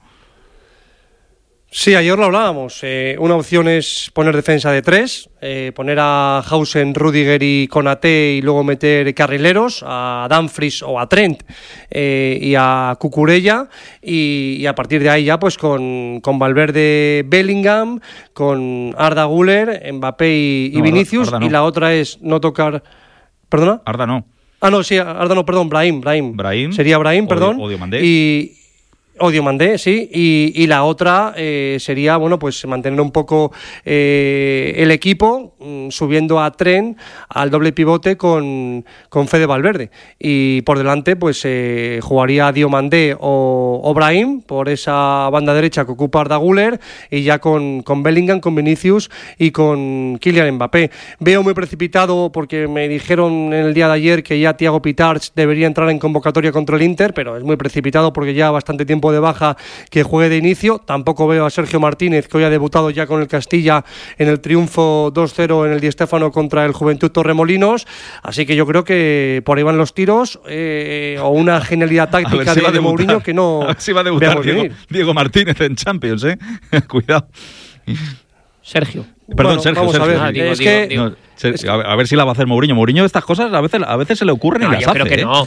[SPEAKER 16] Sí, ayer lo hablábamos. Eh, una opción es poner defensa de tres, eh, poner a Hausen, Rudiger y Konaté y luego meter carrileros, a Dumfries o a Trent eh, y a Cucurella y, y a partir de ahí ya pues con, con Valverde, Bellingham, con Arda Güler, Mbappé y, y
[SPEAKER 2] No,
[SPEAKER 16] Vinicius.
[SPEAKER 2] Arda no.
[SPEAKER 16] Y la otra es no tocar... ¿Perdona?
[SPEAKER 2] Arda no.
[SPEAKER 16] Ah, no, sí, Arda no, perdón, Brahim. Brahim.
[SPEAKER 2] Brahim.
[SPEAKER 16] Sería Brahim,
[SPEAKER 2] Odio-
[SPEAKER 16] perdón.
[SPEAKER 2] Odio Mandé.
[SPEAKER 16] Y... Odio Mandé, sí, y, y la otra eh, sería, bueno, pues mantener un poco eh, el equipo, mm, subiendo a Trent al doble pivote con, con Fede Valverde. Y por delante, pues eh, jugaría Diomandé o, o Brahim por esa banda derecha que ocupa Arda Güler y ya con, con Bellingham, con Vinicius y con Kylian Mbappé. Veo muy precipitado porque me dijeron en el día de ayer que ya Thiago Pitarch debería entrar en convocatoria contra el Inter, pero es muy precipitado porque ya bastante tiempo de baja que juegue de inicio. Tampoco veo a Sergio Martínez, que hoy ha debutado ya con el Castilla en el triunfo dos cero en el Di Stéfano contra el Juventud Torremolinos, así que yo creo que por ahí van los tiros eh, o una genialidad táctica de, de Mourinho que no
[SPEAKER 2] a ver si va a debutar
[SPEAKER 16] veamos
[SPEAKER 2] Diego,
[SPEAKER 16] venir.
[SPEAKER 2] Diego Martínez en Champions, ¿eh? Cuidado.
[SPEAKER 1] Sergio.
[SPEAKER 2] Perdón,
[SPEAKER 16] Bueno,
[SPEAKER 2] Sergio,
[SPEAKER 16] vamos a
[SPEAKER 2] Sergio.
[SPEAKER 16] ver,
[SPEAKER 2] sí.
[SPEAKER 16] es
[SPEAKER 1] digo,
[SPEAKER 16] que
[SPEAKER 1] digo.
[SPEAKER 2] No, Ser- a, ver, a ver si la va a hacer Mourinho. Mourinho estas cosas a veces, a veces se le ocurren y
[SPEAKER 1] No,
[SPEAKER 2] las
[SPEAKER 1] yo
[SPEAKER 2] hace.
[SPEAKER 1] creo que
[SPEAKER 2] ¿eh?
[SPEAKER 1] no.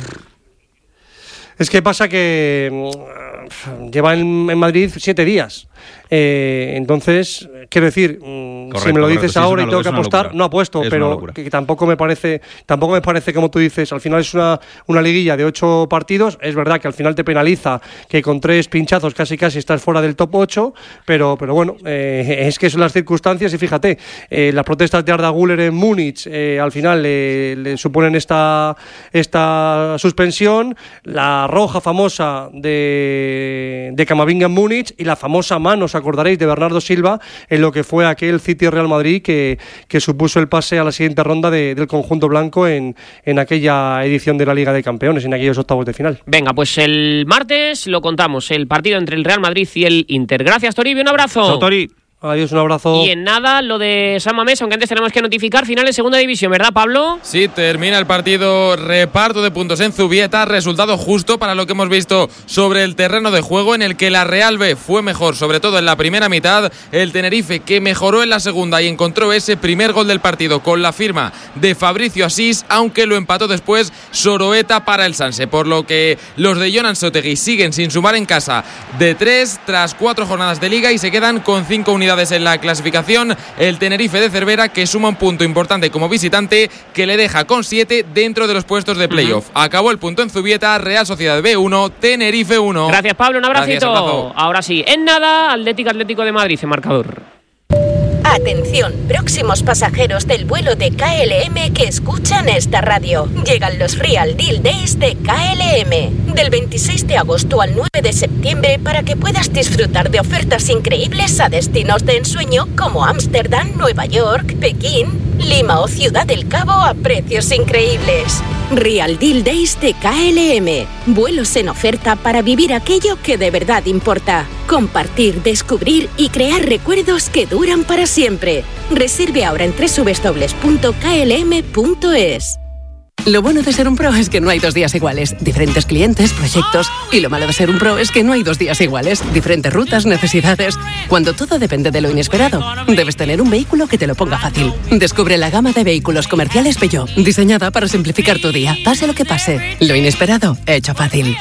[SPEAKER 16] Es que pasa que mm, lleva en, en Madrid siete días. Eh, entonces, quiero decir, mm,
[SPEAKER 2] Correcto,
[SPEAKER 16] si me lo
[SPEAKER 2] correcto.
[SPEAKER 16] dices
[SPEAKER 2] Sí, es
[SPEAKER 16] ahora
[SPEAKER 2] una
[SPEAKER 16] y tengo
[SPEAKER 2] lo-
[SPEAKER 16] que
[SPEAKER 2] es una
[SPEAKER 16] apostar,
[SPEAKER 2] locura.
[SPEAKER 16] no apuesto,
[SPEAKER 2] Es una
[SPEAKER 16] pero
[SPEAKER 2] locura.
[SPEAKER 16] que, que tampoco me parece, tampoco me parece como tú dices. Al final es una, una liguilla de ocho partidos. Es verdad que al final te penaliza que con tres pinchazos casi casi estás fuera del top ocho, pero, pero bueno, eh, es que son las circunstancias y fíjate, eh, las protestas de Arda Güler en Múnich eh, al final le, le suponen esta, esta suspensión, la roja famosa de, de Camavinga en Múnich y la famosa mano, os acordaréis, de Bernardo Silva en lo que fue aquel City Real Madrid que, que supuso el pase a la siguiente ronda de, del conjunto blanco en, en aquella edición de la Liga de Campeones, en aquellos octavos de final.
[SPEAKER 1] Venga, pues el martes lo contamos, el partido entre el Real Madrid y el Inter. Gracias, Toribio, un abrazo.
[SPEAKER 2] Chao, Tori.
[SPEAKER 16] Adiós, un abrazo.
[SPEAKER 1] Y en nada, lo de San Mamés, aunque antes tenemos que notificar final en segunda división, ¿verdad, Pablo?
[SPEAKER 7] Sí, termina el partido, reparto de puntos en Zubieta, resultado justo para lo que hemos visto sobre el terreno de juego, en el que la Real B fue mejor, sobre todo en la primera mitad, el Tenerife que mejoró en la segunda y encontró ese primer gol del partido con la firma de Fabricio Asís, aunque lo empató después Soroeta para el Sanse, por lo que los de Jonan Sotegui siguen sin sumar en casa de tres tras cuatro jornadas de liga y se quedan con cinco unidades en la clasificación. El Tenerife de Cervera, que suma un punto importante como visitante, que le deja con siete dentro de los puestos de playoff. Uh-huh. Acabó el punto en Zubieta, Real Sociedad B uno, Tenerife uno.
[SPEAKER 1] Gracias, Pablo, un abracito.
[SPEAKER 7] Gracias, abrazo.
[SPEAKER 1] Ahora sí, en nada, Atlético Atlético de Madrid en marcador.
[SPEAKER 18] Atención, próximos pasajeros del vuelo de K L M que escuchan esta radio. Llegan los Real Deal Days de K L M. Del veintiséis de agosto al nueve de septiembre para que puedas disfrutar de ofertas increíbles a destinos de ensueño como Ámsterdam, Nueva York, Pekín, Lima o Ciudad del Cabo a precios increíbles. Real Deal Days de K L M. Vuelos en oferta para vivir aquello que de verdad importa. Compartir, descubrir y crear recuerdos que duran para siempre. Reserve ahora en doble u doble u doble u punto k l m punto es.
[SPEAKER 11] Lo bueno de ser un pro es que no hay dos días iguales. Diferentes clientes, proyectos. Y lo malo de ser un pro es que no hay dos días iguales. Diferentes rutas, necesidades. Cuando todo depende de lo inesperado, debes tener un vehículo que te lo ponga fácil. Descubre la gama de vehículos comerciales Peugeot, diseñada para simplificar tu día. Pase lo que pase, lo inesperado, hecho fácil.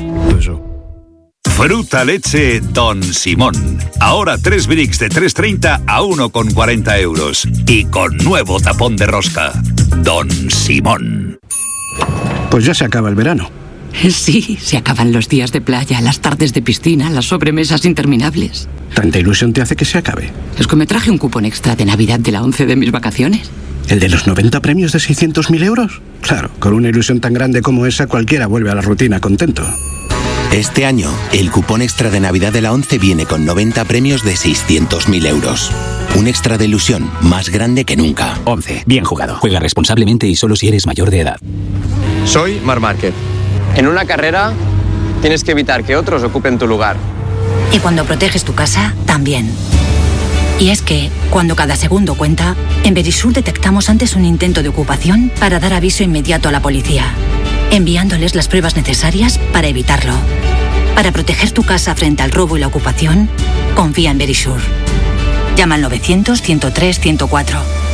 [SPEAKER 12] Fruta leche Don Simón. Ahora tres bricks de tres treinta a uno con cuarenta euros. Y con nuevo tapón de rosca. Don Simón.
[SPEAKER 19] Pues ya se acaba el verano.
[SPEAKER 20] Sí, se acaban los días de playa, las tardes de piscina, las sobremesas interminables.
[SPEAKER 19] ¿Tanta ilusión te hace que se acabe?
[SPEAKER 20] Es que me traje un cupón extra de Navidad de la once de mis vacaciones.
[SPEAKER 19] ¿El de los noventa premios de seiscientos mil euros? Claro, con una ilusión tan grande como esa, cualquiera vuelve a la rutina contento.
[SPEAKER 21] Este año, el cupón extra de Navidad de la once viene con noventa premios de seiscientos mil euros. Un extra de ilusión más grande que nunca.
[SPEAKER 22] once. Bien jugado. Juega responsablemente y solo si eres mayor de edad.
[SPEAKER 13] Soy Marc Márquez. En una carrera, tienes que evitar que otros ocupen tu lugar.
[SPEAKER 14] Y cuando proteges tu casa, también. Y es que, cuando cada segundo cuenta, en Verisur detectamos antes un intento de ocupación para dar aviso inmediato a la policía, enviándoles las pruebas necesarias para evitarlo. Para proteger tu casa frente al robo y la ocupación, confía en Verisur. Llama al novecientos, ciento tres, ciento cuatro.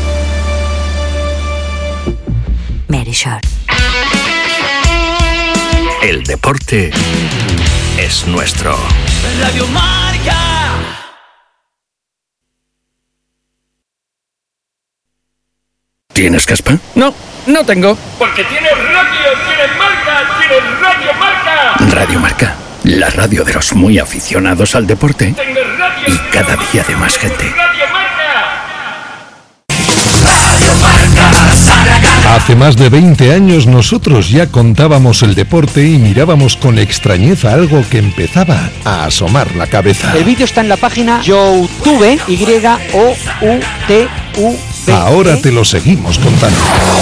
[SPEAKER 14] Verisur.
[SPEAKER 23] El deporte es nuestro.
[SPEAKER 24] Radio Marca.
[SPEAKER 23] ¿Tienes caspa?
[SPEAKER 24] No, no tengo. Porque tienes radio, tienes marca, tienes Radio Marca.
[SPEAKER 23] Radio Marca, la radio de los muy aficionados al deporte.
[SPEAKER 24] Tengo radio,
[SPEAKER 23] y cada día de más gente.
[SPEAKER 24] Radio Marca.
[SPEAKER 23] Radio Marca.
[SPEAKER 25] Hace más de veinte años nosotros ya contábamos el deporte y mirábamos con extrañeza algo que empezaba a asomar la cabeza.
[SPEAKER 26] El vídeo está en la página YouTube, Y O U T U.
[SPEAKER 25] Ahora te lo seguimos contando.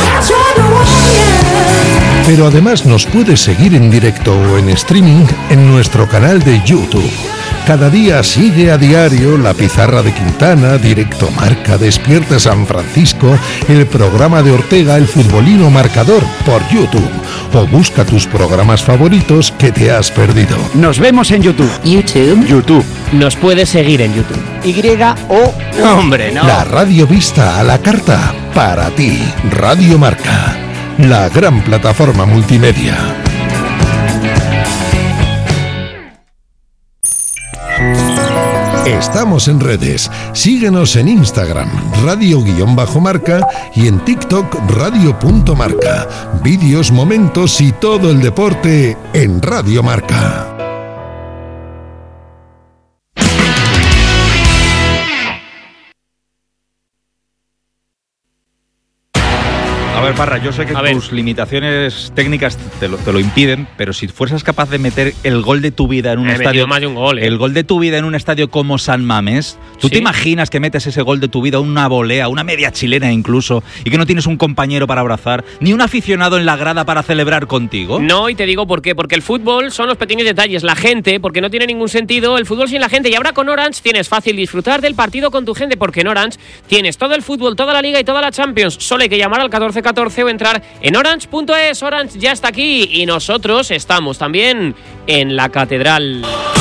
[SPEAKER 25] Pero además nos puedes seguir en directo o en streaming en nuestro canal de YouTube. Cada día sigue a diario La Pizarra de Quintana, Directo Marca, Despierta San Francisco, el programa de Ortega, El Futbolino Marcador, por YouTube. O busca tus programas favoritos que te has perdido.
[SPEAKER 26] Nos vemos en YouTube.
[SPEAKER 20] YouTube.
[SPEAKER 26] YouTube.
[SPEAKER 1] Nos puedes seguir en YouTube.
[SPEAKER 26] Y O.
[SPEAKER 1] Hombre, no.
[SPEAKER 25] La radio vista a la carta para ti. Radio Marca, la gran plataforma multimedia. Estamos en redes. Síguenos en Instagram, radio-marca, y en TikTok, radio.marca. Vídeos, momentos y todo el deporte en Radio Marca.
[SPEAKER 2] A ver, Parra, yo sé que tus limitaciones técnicas te lo, te lo impiden, pero si fueses capaz de meter el gol de tu vida en un
[SPEAKER 1] He
[SPEAKER 2] estadio,
[SPEAKER 1] más de un gol, ¿eh?
[SPEAKER 2] el gol de tu vida en un estadio como San Mamés, ¿tú
[SPEAKER 1] ¿Sí?
[SPEAKER 2] te imaginas que metes ese gol de tu vida, una volea, una media chilena incluso, y que no tienes un compañero para abrazar, ni un aficionado en la grada para celebrar contigo?
[SPEAKER 1] No, y te digo por qué, porque el fútbol son los pequeños detalles, la gente, porque no tiene ningún sentido el fútbol sin la gente, y ahora con Orange tienes fácil disfrutar del partido con tu gente, porque en Orange tienes todo el fútbol, toda la Liga y toda la Champions, solo hay que llamar al catorce catorce o entrar en orange punto es. Orange ya está aquí y nosotros estamos también en la Catedral.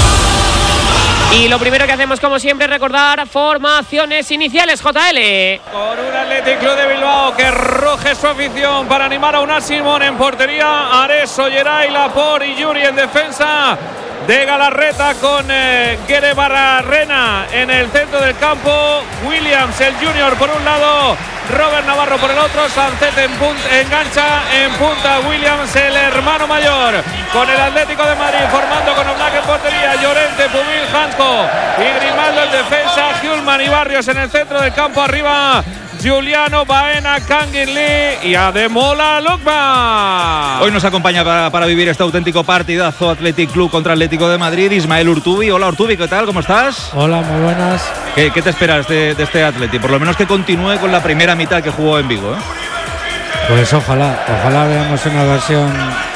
[SPEAKER 1] Y lo primero que hacemos, como siempre, es recordar formaciones iniciales, J L.
[SPEAKER 8] Con un Athletic Club de Bilbao que ruge su afición para animar a Unai Simón en portería, Ares, Olleray, Laporte y Yuri en defensa de Galarreta, con eh, Guere Barrarena en el centro del campo, Williams el Junior por un lado, Robert Navarro por el otro, Sancet en punta, engancha en punta, Williams el hermano mayor, con el Atlético de Madrid formando con Oblak en portería, Llorente, Pubil, Hansko y Grimaldo el defensa, Hjulman y Barrios en el centro del campo, arriba Giuliano, Baena, Kangin Lee y Ademola Lookman.
[SPEAKER 2] Hoy nos acompaña para, para vivir este auténtico partidazo Athletic Club contra Atlético de Madrid, Ismael Urtubi. Hola Urtubi, ¿qué tal? ¿Cómo estás?
[SPEAKER 3] Hola, muy buenas.
[SPEAKER 2] ¿Qué, qué te esperas de, de este Athletic? Por lo menos que continúe con la primera mitad que jugó en Vigo, ¿eh?
[SPEAKER 3] Pues ojalá, ojalá veamos una versión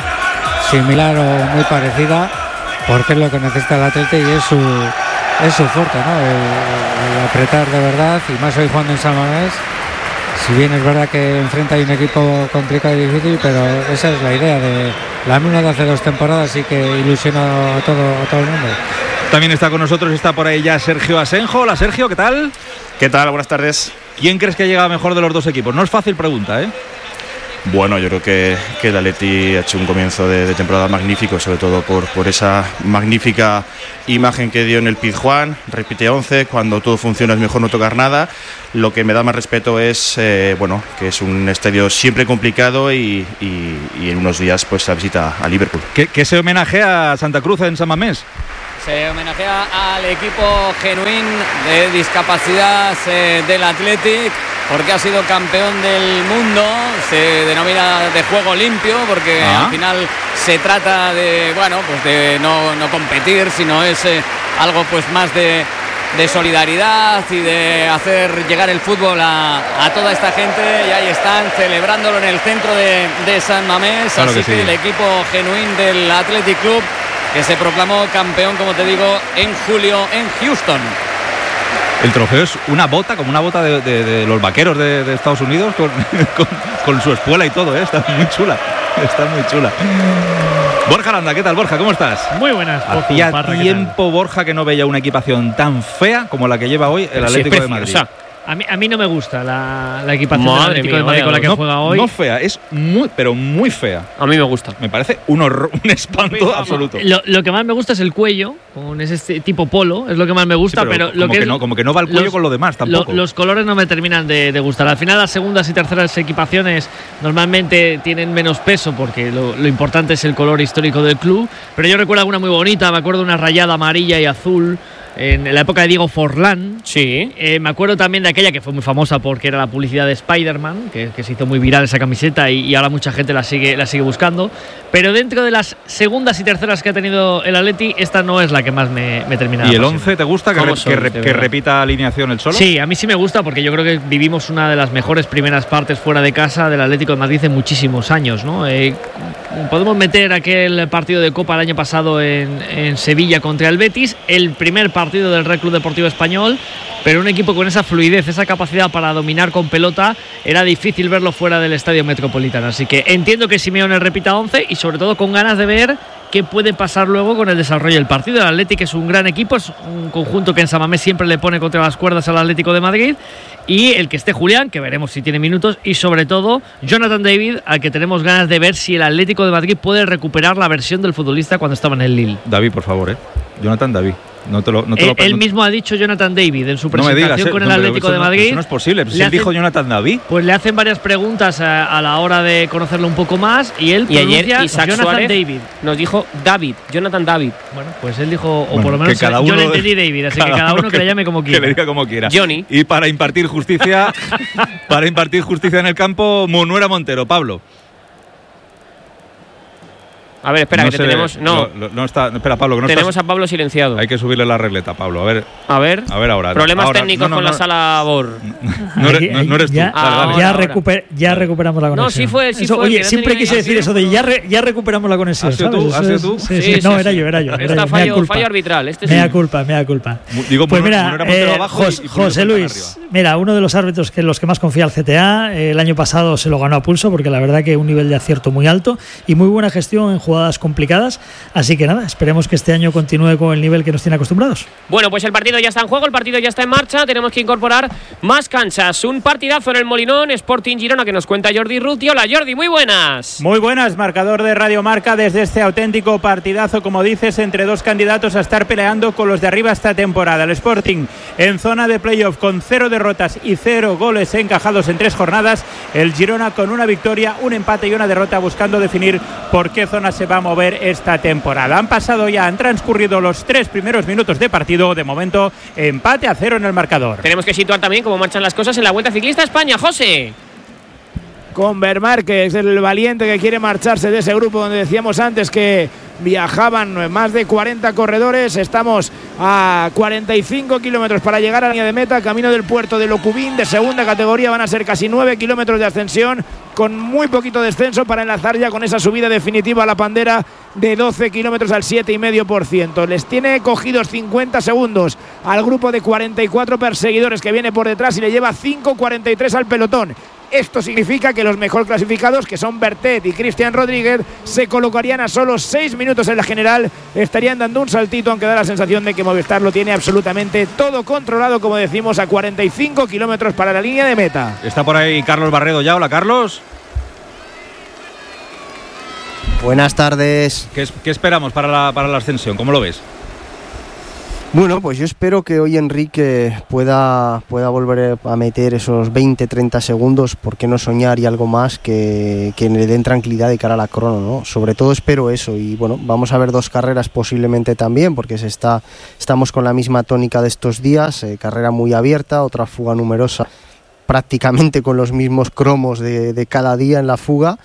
[SPEAKER 3] similar o muy parecida, porque es lo que necesita el Athletic y es su, es su fuerte, ¿no? El, el apretar de verdad, y más hoy jugando en San Mamés. Si bien es verdad que enfrenta a un equipo complicado y difícil, pero esa es la idea de la misma de hace dos temporadas y que ilusiona a todo, a todo el mundo.
[SPEAKER 2] También está con nosotros, está por ahí ya Sergio Asenjo. Hola Sergio, ¿qué tal?
[SPEAKER 4] ¿Qué tal? Buenas tardes.
[SPEAKER 2] ¿Quién crees que llega mejor de los dos equipos? No es fácil pregunta, ¿eh?
[SPEAKER 4] Bueno, yo creo que, que el Atleti ha hecho un comienzo de, de temporada magnífico, sobre todo por, por esa magnífica imagen que dio en el Pizjuán. Repite once, cuando todo funciona es mejor no tocar nada. Lo que me da más respeto es eh, bueno, que es un estadio siempre complicado y, y, y en unos días pues la visita a Liverpool.
[SPEAKER 2] ¿Qué, qué se homenajea a Santa Cruz en San Mamés?
[SPEAKER 5] Se homenajea al equipo genuín de discapacidad eh, del Athletic, porque ha sido campeón del mundo. Se denomina de juego limpio, porque ah. al final se trata de, bueno, pues de no, no competir, sino es eh, algo pues más de, de solidaridad y de hacer llegar el fútbol a, a toda esta gente. Y ahí están celebrándolo en el centro de, de San Mamés. Claro Así que, que sí. el equipo genuín del Athletic Club, que se proclamó campeón, como te digo, en julio en Houston.
[SPEAKER 2] El trofeo es una bota, como una bota de, de, de los vaqueros de, de Estados Unidos, con, con, con su espuela y todo, ¿eh? Está muy chula, está muy chula. Borja Aranda, ¿qué tal, Borja? ¿Cómo estás?
[SPEAKER 6] Muy buenas.
[SPEAKER 2] Hacía tiempo, Borja, que no veía una equipación tan fea como la que lleva hoy el Atlético sí, de Madrid.
[SPEAKER 6] O sea, A mí, a mí no me gusta la, la equipación del Atlético de Madrid con la que
[SPEAKER 2] no,
[SPEAKER 6] juega hoy.
[SPEAKER 2] No fea, es muy, pero muy fea.
[SPEAKER 6] A mí me gusta.
[SPEAKER 2] Me parece un horror, un espanto absoluto.
[SPEAKER 6] Lo, lo que más me gusta es el cuello, con ese tipo polo, es lo que más me gusta, sí, pero, pero lo
[SPEAKER 2] como
[SPEAKER 6] que,
[SPEAKER 2] que
[SPEAKER 6] es,
[SPEAKER 2] no, como que no va el cuello los, con lo demás tampoco.
[SPEAKER 6] Lo, los colores no me terminan de, de gustar. Al final las segundas y terceras equipaciones normalmente tienen menos peso porque lo, lo importante es el color histórico del club, pero yo recuerdo alguna muy bonita, me acuerdo de una rayada amarilla y azul en la época de Diego Forlán.
[SPEAKER 1] Sí.
[SPEAKER 6] Eh, me acuerdo también de aquella que fue muy famosa porque era la publicidad de Spider-Man, que, que se hizo muy viral esa camiseta y, y ahora mucha gente la sigue, la sigue buscando. Pero dentro de las segundas y terceras que ha tenido el Atleti, esta no es la que más me, me termina.
[SPEAKER 2] ¿Y el once te gusta que, re, que, re, que repita alineación el Cholo?
[SPEAKER 6] Sí, a mí sí me gusta porque yo creo que vivimos una de las mejores primeras partes fuera de casa del Atlético de Madrid en muchísimos años, ¿no? Eh, podemos meter aquel partido de Copa el año pasado en, en Sevilla contra el Betis, el primer partido partido del Real Club Deportivo Español, pero un equipo con esa fluidez, esa capacidad para dominar con pelota, era difícil verlo fuera del Estadio Metropolitano. Así que entiendo que Simeone repita once y sobre todo con ganas de ver qué puede pasar luego con el desarrollo del partido. El Atlético es un gran equipo, es un conjunto que en San Mamés siempre le pone contra las cuerdas al Atlético de Madrid, y el que esté Julián, que veremos si tiene minutos, y sobre todo Jonathan David, al que tenemos ganas de ver si el Atlético de Madrid puede recuperar la versión del futbolista cuando estaba en el Lille.
[SPEAKER 2] David, por favor, ¿eh? Jonathan David. No te lo, no te
[SPEAKER 6] él,
[SPEAKER 2] lo,
[SPEAKER 6] él
[SPEAKER 2] no,
[SPEAKER 6] mismo ha dicho Jonathan David en su presentación no digas, con el
[SPEAKER 2] no,
[SPEAKER 6] Atlético de Madrid.
[SPEAKER 2] Eso no es posible. Si él dijo Jonathan David.
[SPEAKER 6] Pues le hacen varias preguntas a, a la hora de conocerlo un poco más y él
[SPEAKER 1] y ayer Isaac
[SPEAKER 6] Jonathan
[SPEAKER 1] Suárez
[SPEAKER 6] David.
[SPEAKER 1] Nos dijo David, Jonathan David.
[SPEAKER 6] Bueno, pues él dijo, o
[SPEAKER 2] bueno,
[SPEAKER 6] por lo menos
[SPEAKER 2] cada
[SPEAKER 6] yo
[SPEAKER 2] uno,
[SPEAKER 6] le entendí David, así
[SPEAKER 2] cada
[SPEAKER 6] que cada uno,
[SPEAKER 2] uno
[SPEAKER 6] que, que le llame como quiera.
[SPEAKER 2] Que le diga como quiera.
[SPEAKER 1] Johnny.
[SPEAKER 2] Y para impartir justicia, para impartir justicia en el campo, Monuera Montero, Pablo.
[SPEAKER 1] A ver, espera,
[SPEAKER 2] no
[SPEAKER 1] que tenemos.
[SPEAKER 2] Ve,
[SPEAKER 1] no.
[SPEAKER 2] no, no está. Espera, Pablo, que no
[SPEAKER 1] tenemos
[SPEAKER 2] estás,
[SPEAKER 1] a Pablo silenciado.
[SPEAKER 2] Hay que subirle la regleta, Pablo. A ver.
[SPEAKER 1] A ver.
[SPEAKER 2] A ver ahora.
[SPEAKER 1] Problemas
[SPEAKER 2] ahora,
[SPEAKER 1] técnicos
[SPEAKER 2] no, no,
[SPEAKER 1] con
[SPEAKER 2] no,
[SPEAKER 1] la sala Bor.
[SPEAKER 2] No, eres, no, no eres tú.
[SPEAKER 6] Ya,
[SPEAKER 2] dale, dale.
[SPEAKER 6] ya, recuper, ya recuperamos la conexión.
[SPEAKER 1] No, sí fue, sí
[SPEAKER 6] eso,
[SPEAKER 1] fue.
[SPEAKER 6] Oye, siempre quise decir eso de ya, re, ya recuperamos la conexión.
[SPEAKER 2] ¿Has sido tú? ¿Has sido tú?
[SPEAKER 6] Sí, sí, sí, no, era yo, era yo. Era
[SPEAKER 1] Está
[SPEAKER 6] yo.
[SPEAKER 1] fallo,
[SPEAKER 6] culpa.
[SPEAKER 1] fallo arbitral. Este
[SPEAKER 6] mea
[SPEAKER 1] sí.
[SPEAKER 6] culpa, mea culpa.
[SPEAKER 2] Digo,
[SPEAKER 6] pues
[SPEAKER 2] Monuera,
[SPEAKER 6] mira,
[SPEAKER 2] Monuera
[SPEAKER 6] eh,
[SPEAKER 2] abajo
[SPEAKER 6] Jos,
[SPEAKER 2] y, y
[SPEAKER 6] José Luis, mira, uno de los árbitros que los que más confía el C T A, eh, el año pasado se lo ganó a pulso porque la verdad que un nivel de acierto muy alto y muy buena gestión en jugadas complicadas. Así que nada, esperemos que este año continúe con el nivel que nos tiene acostumbrados.
[SPEAKER 1] Bueno, pues el partido ya está en juego, el partido ya está en marcha, tenemos que incorporar más canchas. Un partidazo en el Molinón, Sporting Girona, que nos cuenta Jordi Ruti. Hola Jordi, muy buenas.
[SPEAKER 9] Muy buenas, marcador de Radio Marca desde este auténtico partidazo, como dices, entre dos candidatos a estar peleando con los de arriba esta temporada. El Sporting en zona de playoff con cero derrotas y cero goles encajados en tres jornadas. El Girona con una victoria, un empate y una derrota, buscando definir por qué zona se va a mover esta temporada. Han pasado ya, han transcurrido los tres primeros minutos de partido. De momento, empate a cero en el marcador.
[SPEAKER 1] Tenemos que situar también cómo marchan las cosas en la Vuelta Ciclista a España. José.
[SPEAKER 7] Con Berg Márquez, el valiente que quiere marcharse de ese grupo donde decíamos antes que viajaban más de cuarenta corredores. Estamos a cuarenta y cinco kilómetros para llegar a la línea de meta, camino del puerto de Locubín, de segunda categoría. Van a ser casi nueve kilómetros de ascensión, con muy poquito descenso para enlazar ya con esa subida definitiva a la Pandera de doce kilómetros al siete coma cinco por ciento. Les tiene cogidos cincuenta segundos al grupo de cuarenta y cuatro perseguidores que viene por detrás y le lleva cinco cuarenta y tres al pelotón. Esto significa que los mejor clasificados, que son Bertet y Cristian Rodríguez, se colocarían a solo seis minutos en la general. Estarían dando un saltito, aunque da la sensación de que Movistar lo tiene absolutamente todo controlado, como decimos, a cuarenta y cinco kilómetros para la línea de meta.
[SPEAKER 2] Está por ahí Carlos Barredo ya. Hola, Carlos.
[SPEAKER 10] Buenas tardes.
[SPEAKER 2] ¿Qué, qué esperamos para la, para la ascensión? ¿Cómo lo ves?
[SPEAKER 10] Bueno, pues yo espero que hoy Enrique pueda, pueda volver a meter esos veinte treinta segundos, por qué no soñar, y algo más que, que le den tranquilidad de cara a la crono, ¿no? Sobre todo espero eso, y bueno, vamos a ver dos carreras posiblemente también, porque se está, estamos con la misma tónica de estos días, eh, carrera muy abierta, otra fuga numerosa, prácticamente con los mismos cromos de, de cada día en la fuga.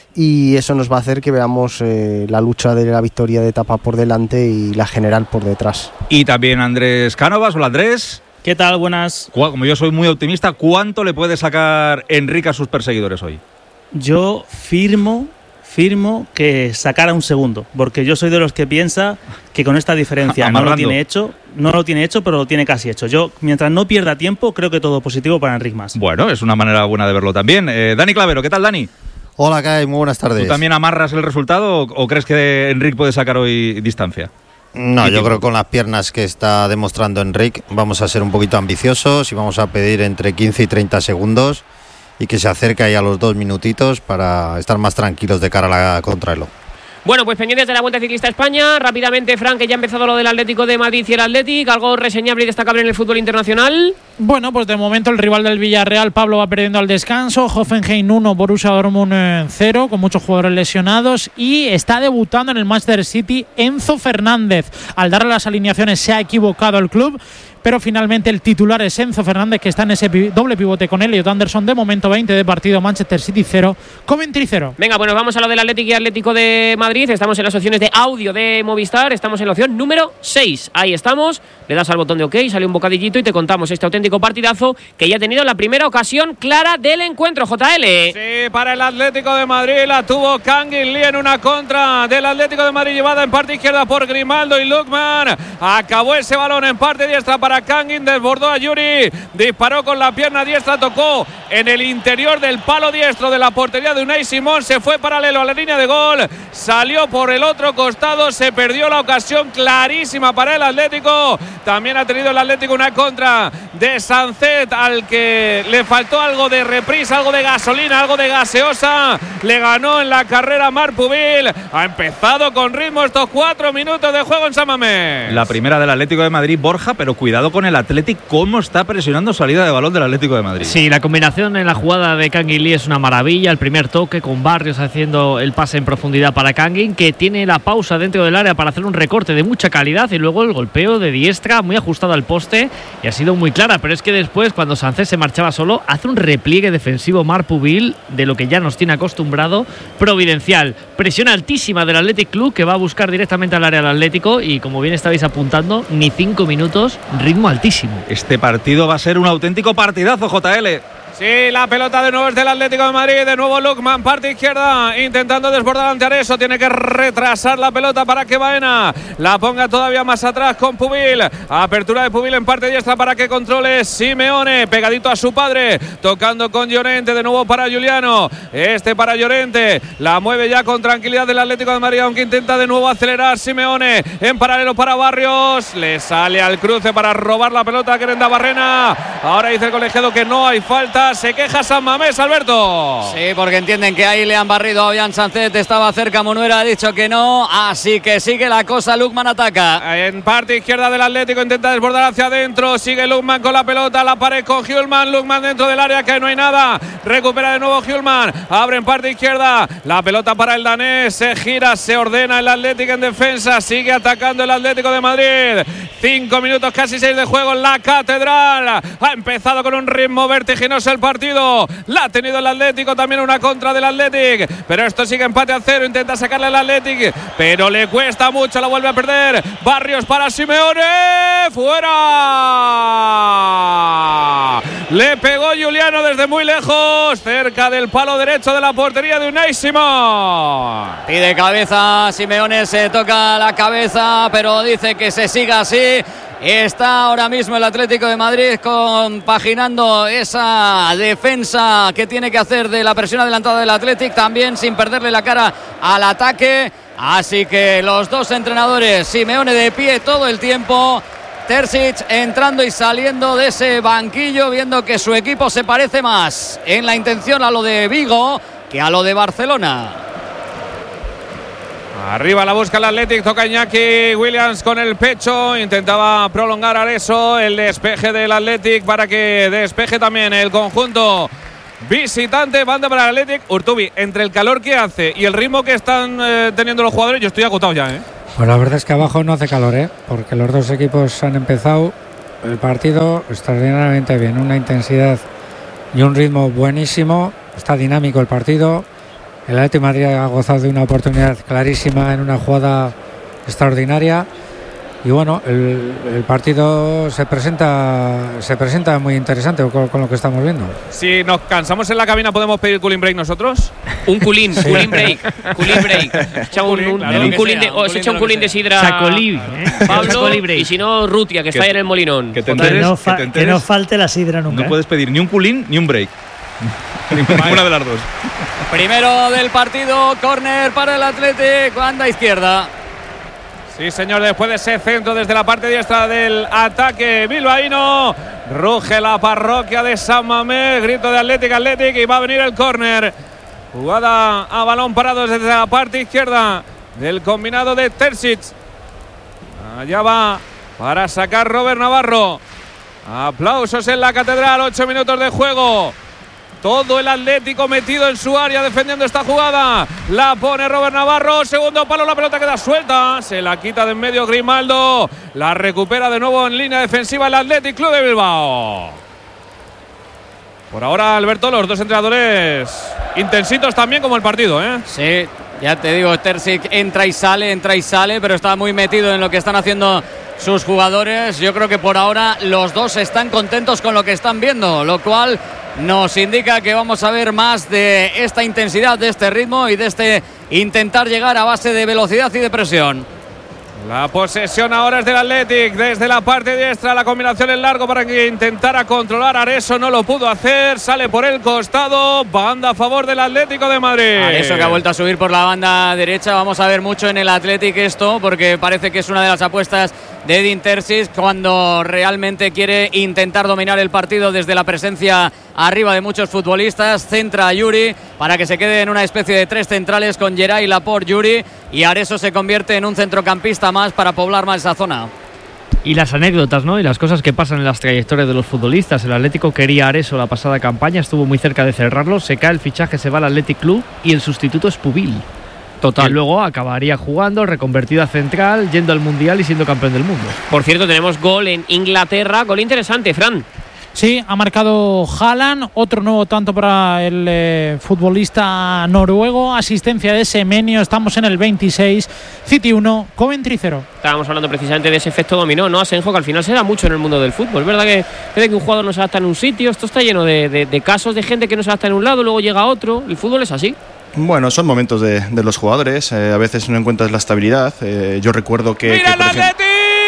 [SPEAKER 10] Y eso nos va a hacer que veamos eh, la lucha de la victoria de etapa por delante y la general por detrás.
[SPEAKER 2] Y también Andrés Cánovas. Hola, Andrés.
[SPEAKER 15] ¿Qué tal? Buenas.
[SPEAKER 2] Como yo soy muy optimista, ¿cuánto le puede sacar Enrique a sus perseguidores hoy?
[SPEAKER 15] Yo firmo, firmo que sacara un segundo, porque yo soy de los que piensa que con esta diferencia no lo tiene hecho, no lo tiene hecho, pero lo tiene casi hecho. Yo, mientras no pierda tiempo, creo que todo positivo para Enric Mas.
[SPEAKER 2] Bueno, es una manera buena de verlo también. Eh, Dani Clavero, ¿qué tal, Dani?
[SPEAKER 16] Hola, Kai, muy buenas tardes.
[SPEAKER 2] ¿Tú también amarras el resultado o, o crees que Enric puede sacar hoy distancia?
[SPEAKER 16] No, yo creo que con las piernas que está demostrando Enric vamos a ser un poquito ambiciosos y vamos a pedir entre quince y treinta segundos y que se acerque ahí a los dos minutitos para estar más tranquilos de cara a la contrarreloj.
[SPEAKER 1] Bueno, pues pendientes de la Vuelta Ciclista a España. Rápidamente, Fran, que ya ha empezado lo del Atlético de Madrid y el Athletic. ¿Algo reseñable y destacable en el fútbol internacional?
[SPEAKER 17] Bueno, pues de momento el rival del Villarreal, Pablo, va perdiendo al descanso. Hoffenheim uno, Borussia Dortmund cero, con muchos jugadores lesionados. Y está debutando en el Manchester City Enzo Fernández. Al darle las alineaciones se ha equivocado el club, pero finalmente el titular es Enzo Fernández, que está en ese doble pivote con Elliot Anderson. De momento veinte de partido, Manchester City cero, Coventry cero.
[SPEAKER 1] Venga, bueno, vamos a lo del Athletic y Atlético de Madrid. Estamos en las opciones de audio de Movistar. Estamos en la opción número seis. Ahí estamos. Le das al botón de OK, sale un bocadillito y te contamos este auténtico partidazo que ya ha tenido la primera ocasión clara del encuentro, J L.
[SPEAKER 8] Sí, para el Atlético de Madrid la tuvo Kangin Lee en una contra del Atlético de Madrid, llevada en parte izquierda por Grimaldo y Lukman. Acabó ese balón en parte diestra para Kangin, desbordó a Yuri, disparó con la pierna diestra, tocó en el interior del palo diestro de la portería de Unai Simón, se fue paralelo a la línea de gol, salió por el otro costado, se perdió la ocasión clarísima para el Atlético. También ha tenido el Atlético una contra de Sancet, al que le faltó algo de reprisa, algo de gasolina, algo de gaseosa. Le ganó en la carrera Marc Pubil. Ha empezado con ritmo estos cuatro minutos de juego en San Mamés.
[SPEAKER 2] La primera del Atlético de Madrid, Borja, pero cuidado con el Athletic, cómo está presionando salida de balón del Atlético de Madrid.
[SPEAKER 6] Sí, la combinación en la jugada de Kangin Lee es una maravilla. El primer toque con Barrios haciendo el pase en profundidad para Kangin, que tiene la pausa dentro del área para hacer un recorte de mucha calidad, y luego el golpeo de diestra muy ajustado al poste y ha sido muy clara. Pero es que después, cuando Sánchez se marchaba solo, hace un repliegue defensivo Marc Pubil de lo que ya nos tiene acostumbrado, providencial. Presión altísima del Athletic Club, que va a buscar directamente al área del Atlético, y como bien estabais apuntando, ni cinco minutos, ritmo altísimo.
[SPEAKER 2] Este partido va a ser un auténtico partidazo, J L.
[SPEAKER 8] Sí, la pelota de nuevo es del Atlético de Madrid, de nuevo Lukman, parte izquierda, intentando desbordar ante Areso, tiene que retrasar la pelota para que Baena la ponga todavía más atrás con Pubil. Apertura de Pubil en parte diestra para que controle Simeone, pegadito a su padre, tocando con Llorente, de nuevo para Juliano, este para Llorente, la mueve ya con tranquilidad del Atlético de Madrid, aunque intenta de nuevo acelerar Simeone, en paralelo para Barrios, le sale al cruce para robar la pelota a Kerenda Barrena. Ahora dice el colegiado que no hay falta. protesta, se queja San Mamés, Alberto.
[SPEAKER 5] Sí, porque entienden que ahí le han barrido a Ollán Sánchez, estaba cerca, Monuera ha dicho que no, así que sigue la cosa, Lukman ataca.
[SPEAKER 8] En parte izquierda del Atlético, intenta desbordar hacia adentro, sigue Lukman con la pelota, la pared con Hjulman, Lukman dentro del área que no hay nada, recupera de nuevo Hjulman, abre en parte izquierda, la pelota para el danés, se gira, se ordena el Atlético en defensa, sigue atacando el Atlético de Madrid, cinco minutos, casi seis de juego en la Catedral, ha empezado con un ritmo vertiginoso el partido, la ha tenido el Atlético, también una contra del Atlético, pero esto sigue empate a cero, intenta sacarle al Atlético, pero le cuesta mucho, la vuelve a perder, Barrios para Simeone, fuera, le pegó Juliano desde muy lejos, cerca del palo derecho de la portería de Unai Simón.
[SPEAKER 5] Pide cabeza, Simeone se toca la cabeza, pero dice que se siga así. Está ahora mismo el Atlético de Madrid compaginando esa defensa que tiene que hacer de la presión adelantada del Atlético, también sin perderle la cara al ataque. Así que los dos entrenadores, Simeone de pie todo el tiempo, Terzic entrando y saliendo de ese banquillo, viendo que su equipo se parece más en la intención a lo de Vigo que a lo de Barcelona.
[SPEAKER 8] Arriba la busca el Athletic, toca Iñaki Williams con el pecho, intentaba prolongar Areso, el despeje del Athletic para que despeje también el conjunto visitante, banda para el Athletic. Urtubi, entre el calor que hace y el ritmo que están eh, teniendo los jugadores, yo estoy agotado ya, ¿eh?
[SPEAKER 3] Pues la verdad es que abajo no hace calor, ¿eh? Porque los dos equipos han empezado el partido extraordinariamente bien, una intensidad y un ritmo buenísimo, está dinámico el partido. El Atlético de Madrid ha gozado de una oportunidad clarísima en una jugada extraordinaria y bueno, el, el partido se presenta se presenta muy interesante con, con lo que estamos viendo.
[SPEAKER 8] Si nos cansamos en la cabina, ¿podemos pedir cooling break nosotros?
[SPEAKER 1] Un cooling, sí. cooling break, cooling break. Echa un, un, claro, un cooling de, o se echa un cooling de sidra
[SPEAKER 6] Sacolí, ¿eh?
[SPEAKER 1] Pablo, y si no, Rutia, que, que está ahí en el Molinón.
[SPEAKER 11] Que, te enteres, que, no fa- que, te enteres, que no falte la sidra nunca.
[SPEAKER 2] No ¿eh? puedes pedir ni un cooling ni un break. Ninguna de las dos.
[SPEAKER 5] Primero del partido, córner para el Athletic, banda izquierda.
[SPEAKER 8] Sí, señor, después de ese centro desde la parte diestra del ataque bilbaíno, ruge la parroquia de San Mamés, grito de Athletic, Athletic, y va a venir el córner. Jugada a balón parado desde la parte izquierda del combinado de Terzic. Allá va para sacar Robert Navarro. Aplausos en la Catedral, ocho minutos de juego. Todo el Atlético metido en su área defendiendo esta jugada. La pone Robert Navarro. Segundo palo, la pelota queda suelta. Se la quita de en medio Grimaldo. La recupera de nuevo en línea defensiva el Athletic Club de Bilbao. Por ahora, Alberto, los dos entrenadores intensitos también como el partido, ¿eh?
[SPEAKER 5] Sí, ya te digo, Terzic entra y sale, entra y sale, pero está muy metido en lo que están haciendo sus jugadores. Yo creo que por ahora los dos están contentos con lo que están viendo, lo cual nos indica que vamos a ver más de esta intensidad, de este ritmo y de este intentar llegar a base de velocidad y de presión.
[SPEAKER 8] La posesión ahora es del Athletic desde la parte diestra, la combinación en largo para que intentara controlar Areso, no lo pudo hacer, sale por el costado, banda a favor del Atlético de Madrid.
[SPEAKER 5] Areso que ha vuelto a subir por la banda derecha, vamos a ver mucho en el Athletic esto, porque parece que es una de las apuestas de Edin Terzic cuando realmente quiere intentar dominar el partido desde la presencia arriba de muchos futbolistas. Centra a Yuri para que se quede en una especie de tres centrales con Geray, Laporte, Yuri, y Areso se convierte en un centrocampista más para poblar más esa zona.
[SPEAKER 6] Y las anécdotas, ¿no? Y las cosas que pasan en las trayectorias de los futbolistas. El Atlético quería a Areso la pasada campaña, estuvo muy cerca de cerrarlo, se cae el fichaje, se va al Athletic Club y el sustituto es Pubil. Total. Que luego acabaría jugando, reconvertido a central, yendo al Mundial y siendo campeón del mundo.
[SPEAKER 1] Por cierto, tenemos gol en Inglaterra, gol interesante, Fran.
[SPEAKER 17] Sí, ha marcado Haaland, otro nuevo tanto para el eh, futbolista noruego, asistencia de Semenyo, estamos en el veintiséis, City uno, Coventry cero.
[SPEAKER 1] Estábamos hablando precisamente de ese efecto dominó, ¿no, Asenjo? Que al final se da mucho en el mundo del fútbol. Es verdad que desde que un jugador no se adapta en un sitio, esto está lleno de, de, de casos de gente que no se adapta en un lado, luego llega a otro, el fútbol es así.
[SPEAKER 4] Bueno, son momentos de, de los jugadores, eh, a veces no encuentras la estabilidad, eh, yo recuerdo que...
[SPEAKER 8] ¡Mira
[SPEAKER 4] que,
[SPEAKER 8] el Athletic!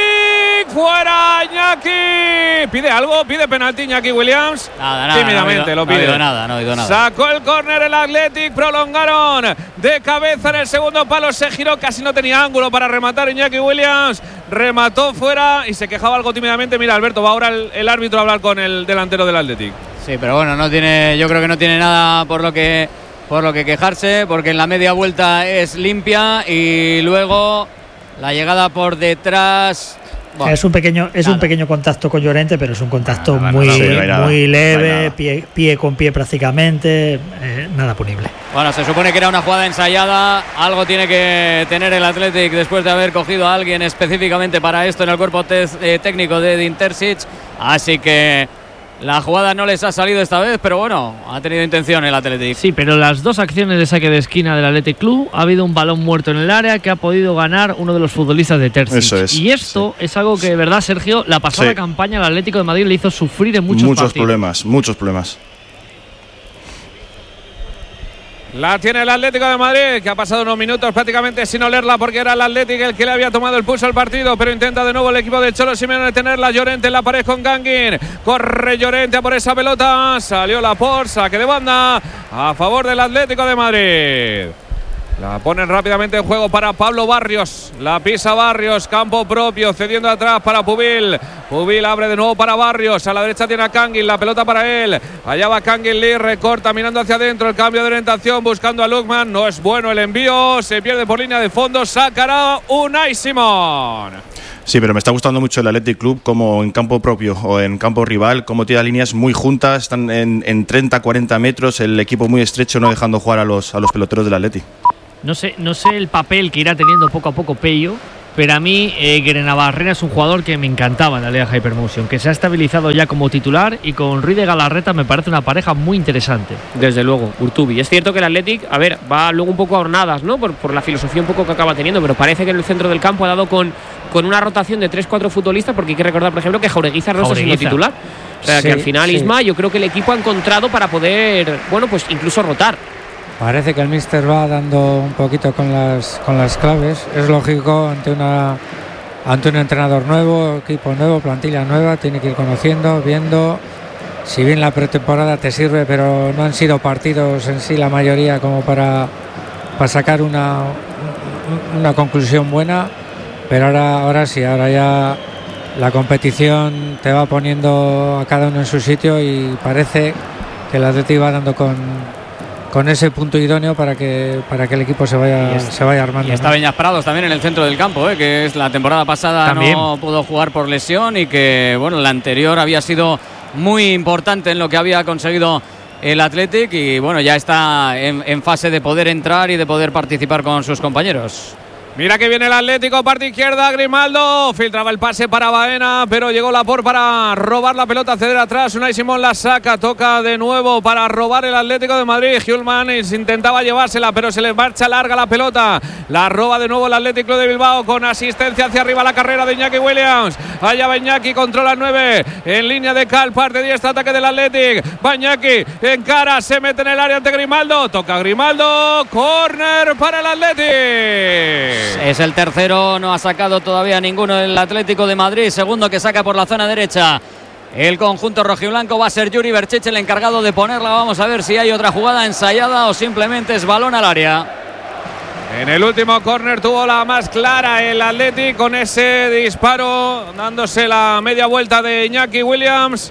[SPEAKER 8] ¡Fuera Iñaki! ¿Pide algo? ¿Pide penalti Iñaki Williams?
[SPEAKER 5] Nada, nada.
[SPEAKER 8] Tímidamente
[SPEAKER 5] no ha ido,
[SPEAKER 8] lo pide.
[SPEAKER 5] No ha ido nada, no ha ido nada.
[SPEAKER 8] Sacó el córner el Athletic, prolongaron de cabeza en el segundo palo, se giró, casi no tenía ángulo para rematar Iñaki Williams, remató fuera y se quejaba algo tímidamente. Mira, Alberto, va ahora el, el árbitro a hablar con el delantero del Athletic.
[SPEAKER 5] Sí, pero bueno, no tiene, yo creo que no tiene nada por lo que por lo que quejarse, porque en la media vuelta es limpia y luego la llegada por detrás.
[SPEAKER 11] Bueno, es un pequeño es nada. un pequeño contacto con Llorente, pero es un contacto nada, muy, sí, no muy leve, no pie, pie con pie prácticamente, eh, nada punible.
[SPEAKER 5] Bueno, se supone que era una jugada ensayada, algo tiene que tener el Athletic después de haber cogido a alguien específicamente para esto en el cuerpo te- eh, técnico de Edin Terzic, así que la jugada no les ha salido esta vez, pero bueno, ha tenido intención el Athletic.
[SPEAKER 6] Sí, pero las dos acciones de saque de esquina del Athletic Club ha habido un balón muerto en el área que ha podido ganar uno de los futbolistas de Terzic.
[SPEAKER 4] Eso es,
[SPEAKER 6] y esto
[SPEAKER 4] sí.
[SPEAKER 6] es algo que, de verdad, Sergio, la pasada
[SPEAKER 4] sí.
[SPEAKER 6] campaña al Atlético de Madrid le hizo sufrir en muchos,
[SPEAKER 4] muchos
[SPEAKER 6] partidos.
[SPEAKER 4] problemas, muchos problemas.
[SPEAKER 8] La tiene el Atlético de Madrid, que ha pasado unos minutos prácticamente sin olerla porque era el Atlético el que le había tomado el pulso al partido, pero intenta de nuevo el equipo del Cholo Simeone tenerla. Llorente en la pared con Gangin, corre Llorente a por esa pelota, salió la por saque de banda a favor del Atlético de Madrid. La ponen rápidamente en juego para Pablo Barrios. La pisa Barrios, campo propio, cediendo atrás para Pubil. Pubil abre de nuevo para Barrios. A la derecha tiene a Kangin, la pelota para él. Allá va Kangin Lee, recorta, mirando hacia adentro. El cambio de orientación, buscando a Lukman. No es bueno el envío, se pierde por línea de fondo. Sacará Unai Simón.
[SPEAKER 4] Sí, pero me está gustando mucho el Athletic Club como en campo propio o en campo rival, como tira líneas muy juntas, están en, en treinta a cuarenta metros, el equipo muy estrecho, no dejando jugar a los, a los peloteros del Athletic.
[SPEAKER 6] No sé, no sé el papel que irá teniendo poco a poco Pello, pero a mí eh, Grenabarrena es un jugador que me encantaba en la Liga Hypermotion, que se ha estabilizado ya como titular y con Ruiz de Galarreta me parece una pareja muy interesante.
[SPEAKER 1] Desde luego, Urtubi. Es cierto que el Athletic, a ver, va luego un poco a hornadas, ¿no? Por, por la filosofía un poco que acaba teniendo, pero parece que en el centro del campo ha dado con, con una rotación de tres cuatro futbolistas, porque hay que recordar, por ejemplo, que Jaureguiza no está siendo titular. O sea, sí, que al final, sí. Isma, yo creo que el equipo ha encontrado para poder, bueno, pues incluso rotar.
[SPEAKER 3] Parece que el míster va dando un poquito con las con las claves. Es lógico ante una ante un entrenador nuevo, equipo nuevo, plantilla nueva, tiene que ir conociendo, viendo. Si bien la pretemporada te sirve, pero no han sido partidos en sí la mayoría como para, para sacar una, una conclusión buena. Pero ahora, ahora sí, ahora ya la competición te va poniendo a cada uno en su sitio y parece que el Atleti va dando con con ese punto idóneo para que para que el equipo se vaya
[SPEAKER 5] es,
[SPEAKER 3] se vaya armando.
[SPEAKER 5] Y está
[SPEAKER 3] ¿no?
[SPEAKER 5] Beñas Prados también en el centro del campo, ¿eh? Que es la temporada pasada también no pudo jugar por lesión y que bueno, la anterior había sido muy importante en lo que había conseguido el Athletic y bueno, ya está en, en fase de poder entrar y de poder participar con sus compañeros.
[SPEAKER 8] Mira que viene el Atlético, parte izquierda, Grimaldo, filtraba el pase para Baena, pero llegó Laporte para robar la pelota, ceder atrás, Unai Simón la saca, toca de nuevo para robar el Atlético de Madrid, Hjulman intentaba llevársela, pero se le marcha larga la pelota, la roba de nuevo el Atlético de Bilbao, con asistencia hacia arriba la carrera de Iñaki Williams, allá va Iñaki, controla nueve, en línea de cal, parte diez, ataque del Atlético, va Iñaki, encara, se mete en el área ante Grimaldo, toca Grimaldo, córner para el Atlético.
[SPEAKER 5] Es el tercero, no ha sacado todavía ninguno del Atlético de Madrid. Segundo que saca por la zona derecha el conjunto rojiblanco va a ser Yuri Berchich el encargado de ponerla. Vamos a ver si hay otra jugada ensayada o simplemente es balón al área.
[SPEAKER 8] En el último córner tuvo la más clara el Atlético con ese disparo, dándose la media vuelta de Iñaki Williams.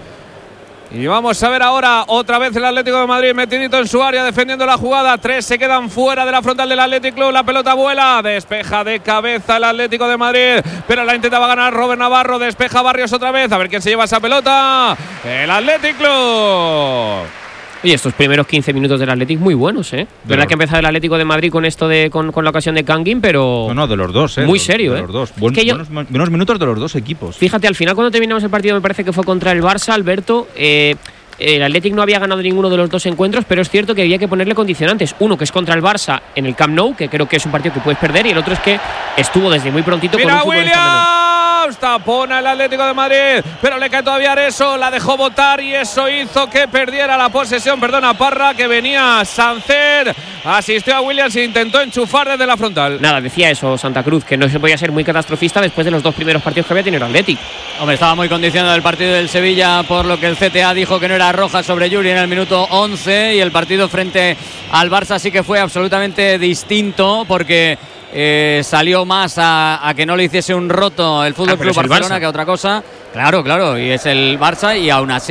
[SPEAKER 8] Y vamos a ver ahora otra vez el Atlético de Madrid metidito en su área defendiendo la jugada. Tres se quedan fuera de la frontal del Athletic Club. La pelota vuela, despeja de cabeza el Atlético de Madrid, pero la intentaba ganar Robert Navarro. Despeja Barrios otra vez, a ver quién se lleva esa pelota. El Athletic Club.
[SPEAKER 1] Y estos primeros quince minutos del Athletic muy buenos, ¿eh? De Verdad los... que ha empezado el Atlético de Madrid con esto de con, con la ocasión de Kangin, pero
[SPEAKER 2] no, no, de los dos, ¿eh?
[SPEAKER 1] Muy
[SPEAKER 2] de
[SPEAKER 1] serio,
[SPEAKER 2] de
[SPEAKER 1] ¿eh?
[SPEAKER 2] Los dos. Buen, es que buenos, yo... buenos minutos de los dos equipos.
[SPEAKER 1] Fíjate, al final cuando terminamos el partido, me parece que fue contra el Barça, Alberto. Eh, el Athletic no había ganado ninguno de los dos encuentros, pero es cierto que había que ponerle condicionantes. Uno que es contra el Barça en el Camp Nou, que creo que es un partido que puedes perder, y el otro es que estuvo desde muy prontito
[SPEAKER 8] Mira,
[SPEAKER 1] con un futbolista
[SPEAKER 8] Williams, tapona el Atlético de Madrid, pero le cae todavía Areso, la dejó botar y eso hizo que perdiera la posesión, perdona Parra, que venía Sánchez, asistió a Williams e intentó enchufar desde la frontal.
[SPEAKER 1] Nada, decía eso Santa Cruz, que no se podía ser muy catastrofista después de los dos primeros partidos que había tenido el Athletic.
[SPEAKER 5] Hombre, estaba muy condicionado el partido del Sevilla, por lo que el C T A dijo que no era roja sobre Yuri en el minuto once, y el partido frente al Barça sí que fue absolutamente distinto, porque Eh, salió más a, a que no le hiciese un roto el Fútbol ah, Club Barcelona que otra cosa. Claro, claro, y es el Barça, y aún así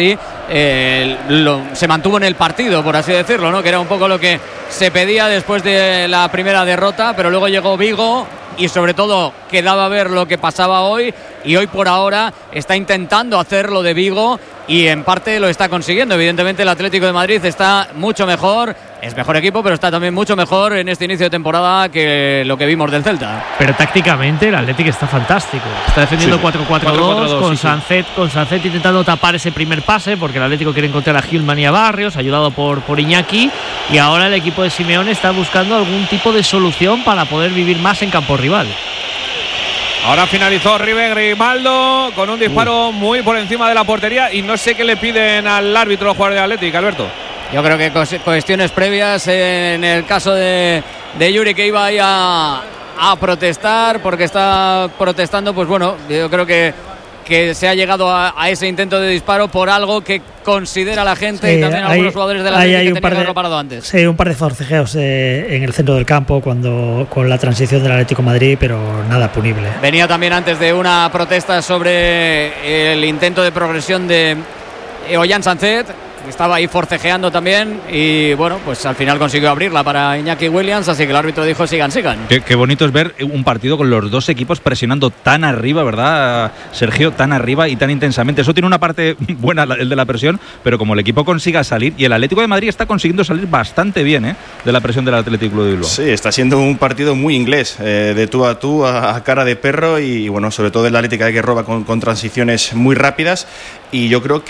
[SPEAKER 5] eh, lo, se mantuvo en el partido, por así decirlo, ¿no? Que era un poco lo que se pedía después de la primera derrota, pero luego llegó Vigo y sobre todo quedaba ver lo que pasaba hoy, y hoy por ahora está intentando hacerlo de Vigo y en parte lo está consiguiendo. Evidentemente el Atlético de Madrid está mucho mejor, es mejor equipo, pero está también mucho mejor en este inicio de temporada que lo que vimos del Celta.
[SPEAKER 6] Pero tácticamente el Atlético está fantástico. Está defendiendo
[SPEAKER 2] Sí.
[SPEAKER 6] cuatro cuatro dos, con,
[SPEAKER 2] sí, sí.
[SPEAKER 6] Sancet, con Sancet intentando tapar ese primer pase, porque el Atlético quiere encontrar a Gilman y a Barrios, ayudado por, por Iñaki, y ahora el equipo de Simeone está buscando algún tipo de solución para poder vivir más en campo rival.
[SPEAKER 8] Ahora finalizó River Grimaldo con un disparo muy por encima de la portería y no sé qué le piden al árbitro los jugadores de Atlético, Alberto.
[SPEAKER 5] Yo creo que cuestiones previas en el caso de, de Yuri, que iba ahí a, a protestar porque está protestando, pues bueno, yo creo que, que se ha llegado a, a ese intento de disparo por algo que considera la gente
[SPEAKER 11] Sí,
[SPEAKER 5] y también
[SPEAKER 11] hay-
[SPEAKER 5] algunos jugadores de la
[SPEAKER 11] hay-
[SPEAKER 5] Atlético
[SPEAKER 11] hay
[SPEAKER 5] que
[SPEAKER 11] un
[SPEAKER 5] tenían
[SPEAKER 11] par
[SPEAKER 5] que
[SPEAKER 11] de-
[SPEAKER 5] haberlo parado antes.
[SPEAKER 11] Sí, un par de forcejeos eh, en el centro del campo cuando con la transición del Atlético de Madrid, pero nada punible.
[SPEAKER 5] Venía también antes de una protesta sobre el intento de progresión de Ollán Sancet, que estaba ahí forcejeando también, y bueno, pues al final consiguió abrirla para Iñaki Williams, así que el árbitro dijo sigan, sigan.
[SPEAKER 2] Qué, qué bonito es ver un partido con los dos equipos presionando tan arriba, ¿verdad, Sergio? Tan arriba y tan intensamente. Eso tiene una parte buena, el de la presión, pero como el equipo consiga salir, y el Atlético de Madrid está consiguiendo salir bastante bien, ¿eh?, de la presión del Atlético Club de Bilbao.
[SPEAKER 4] Sí, está siendo un partido muy inglés, eh, de tú a tú, a, a cara de perro, y bueno, sobre todo el Atlético que roba con, con transiciones muy rápidas, y yo creo que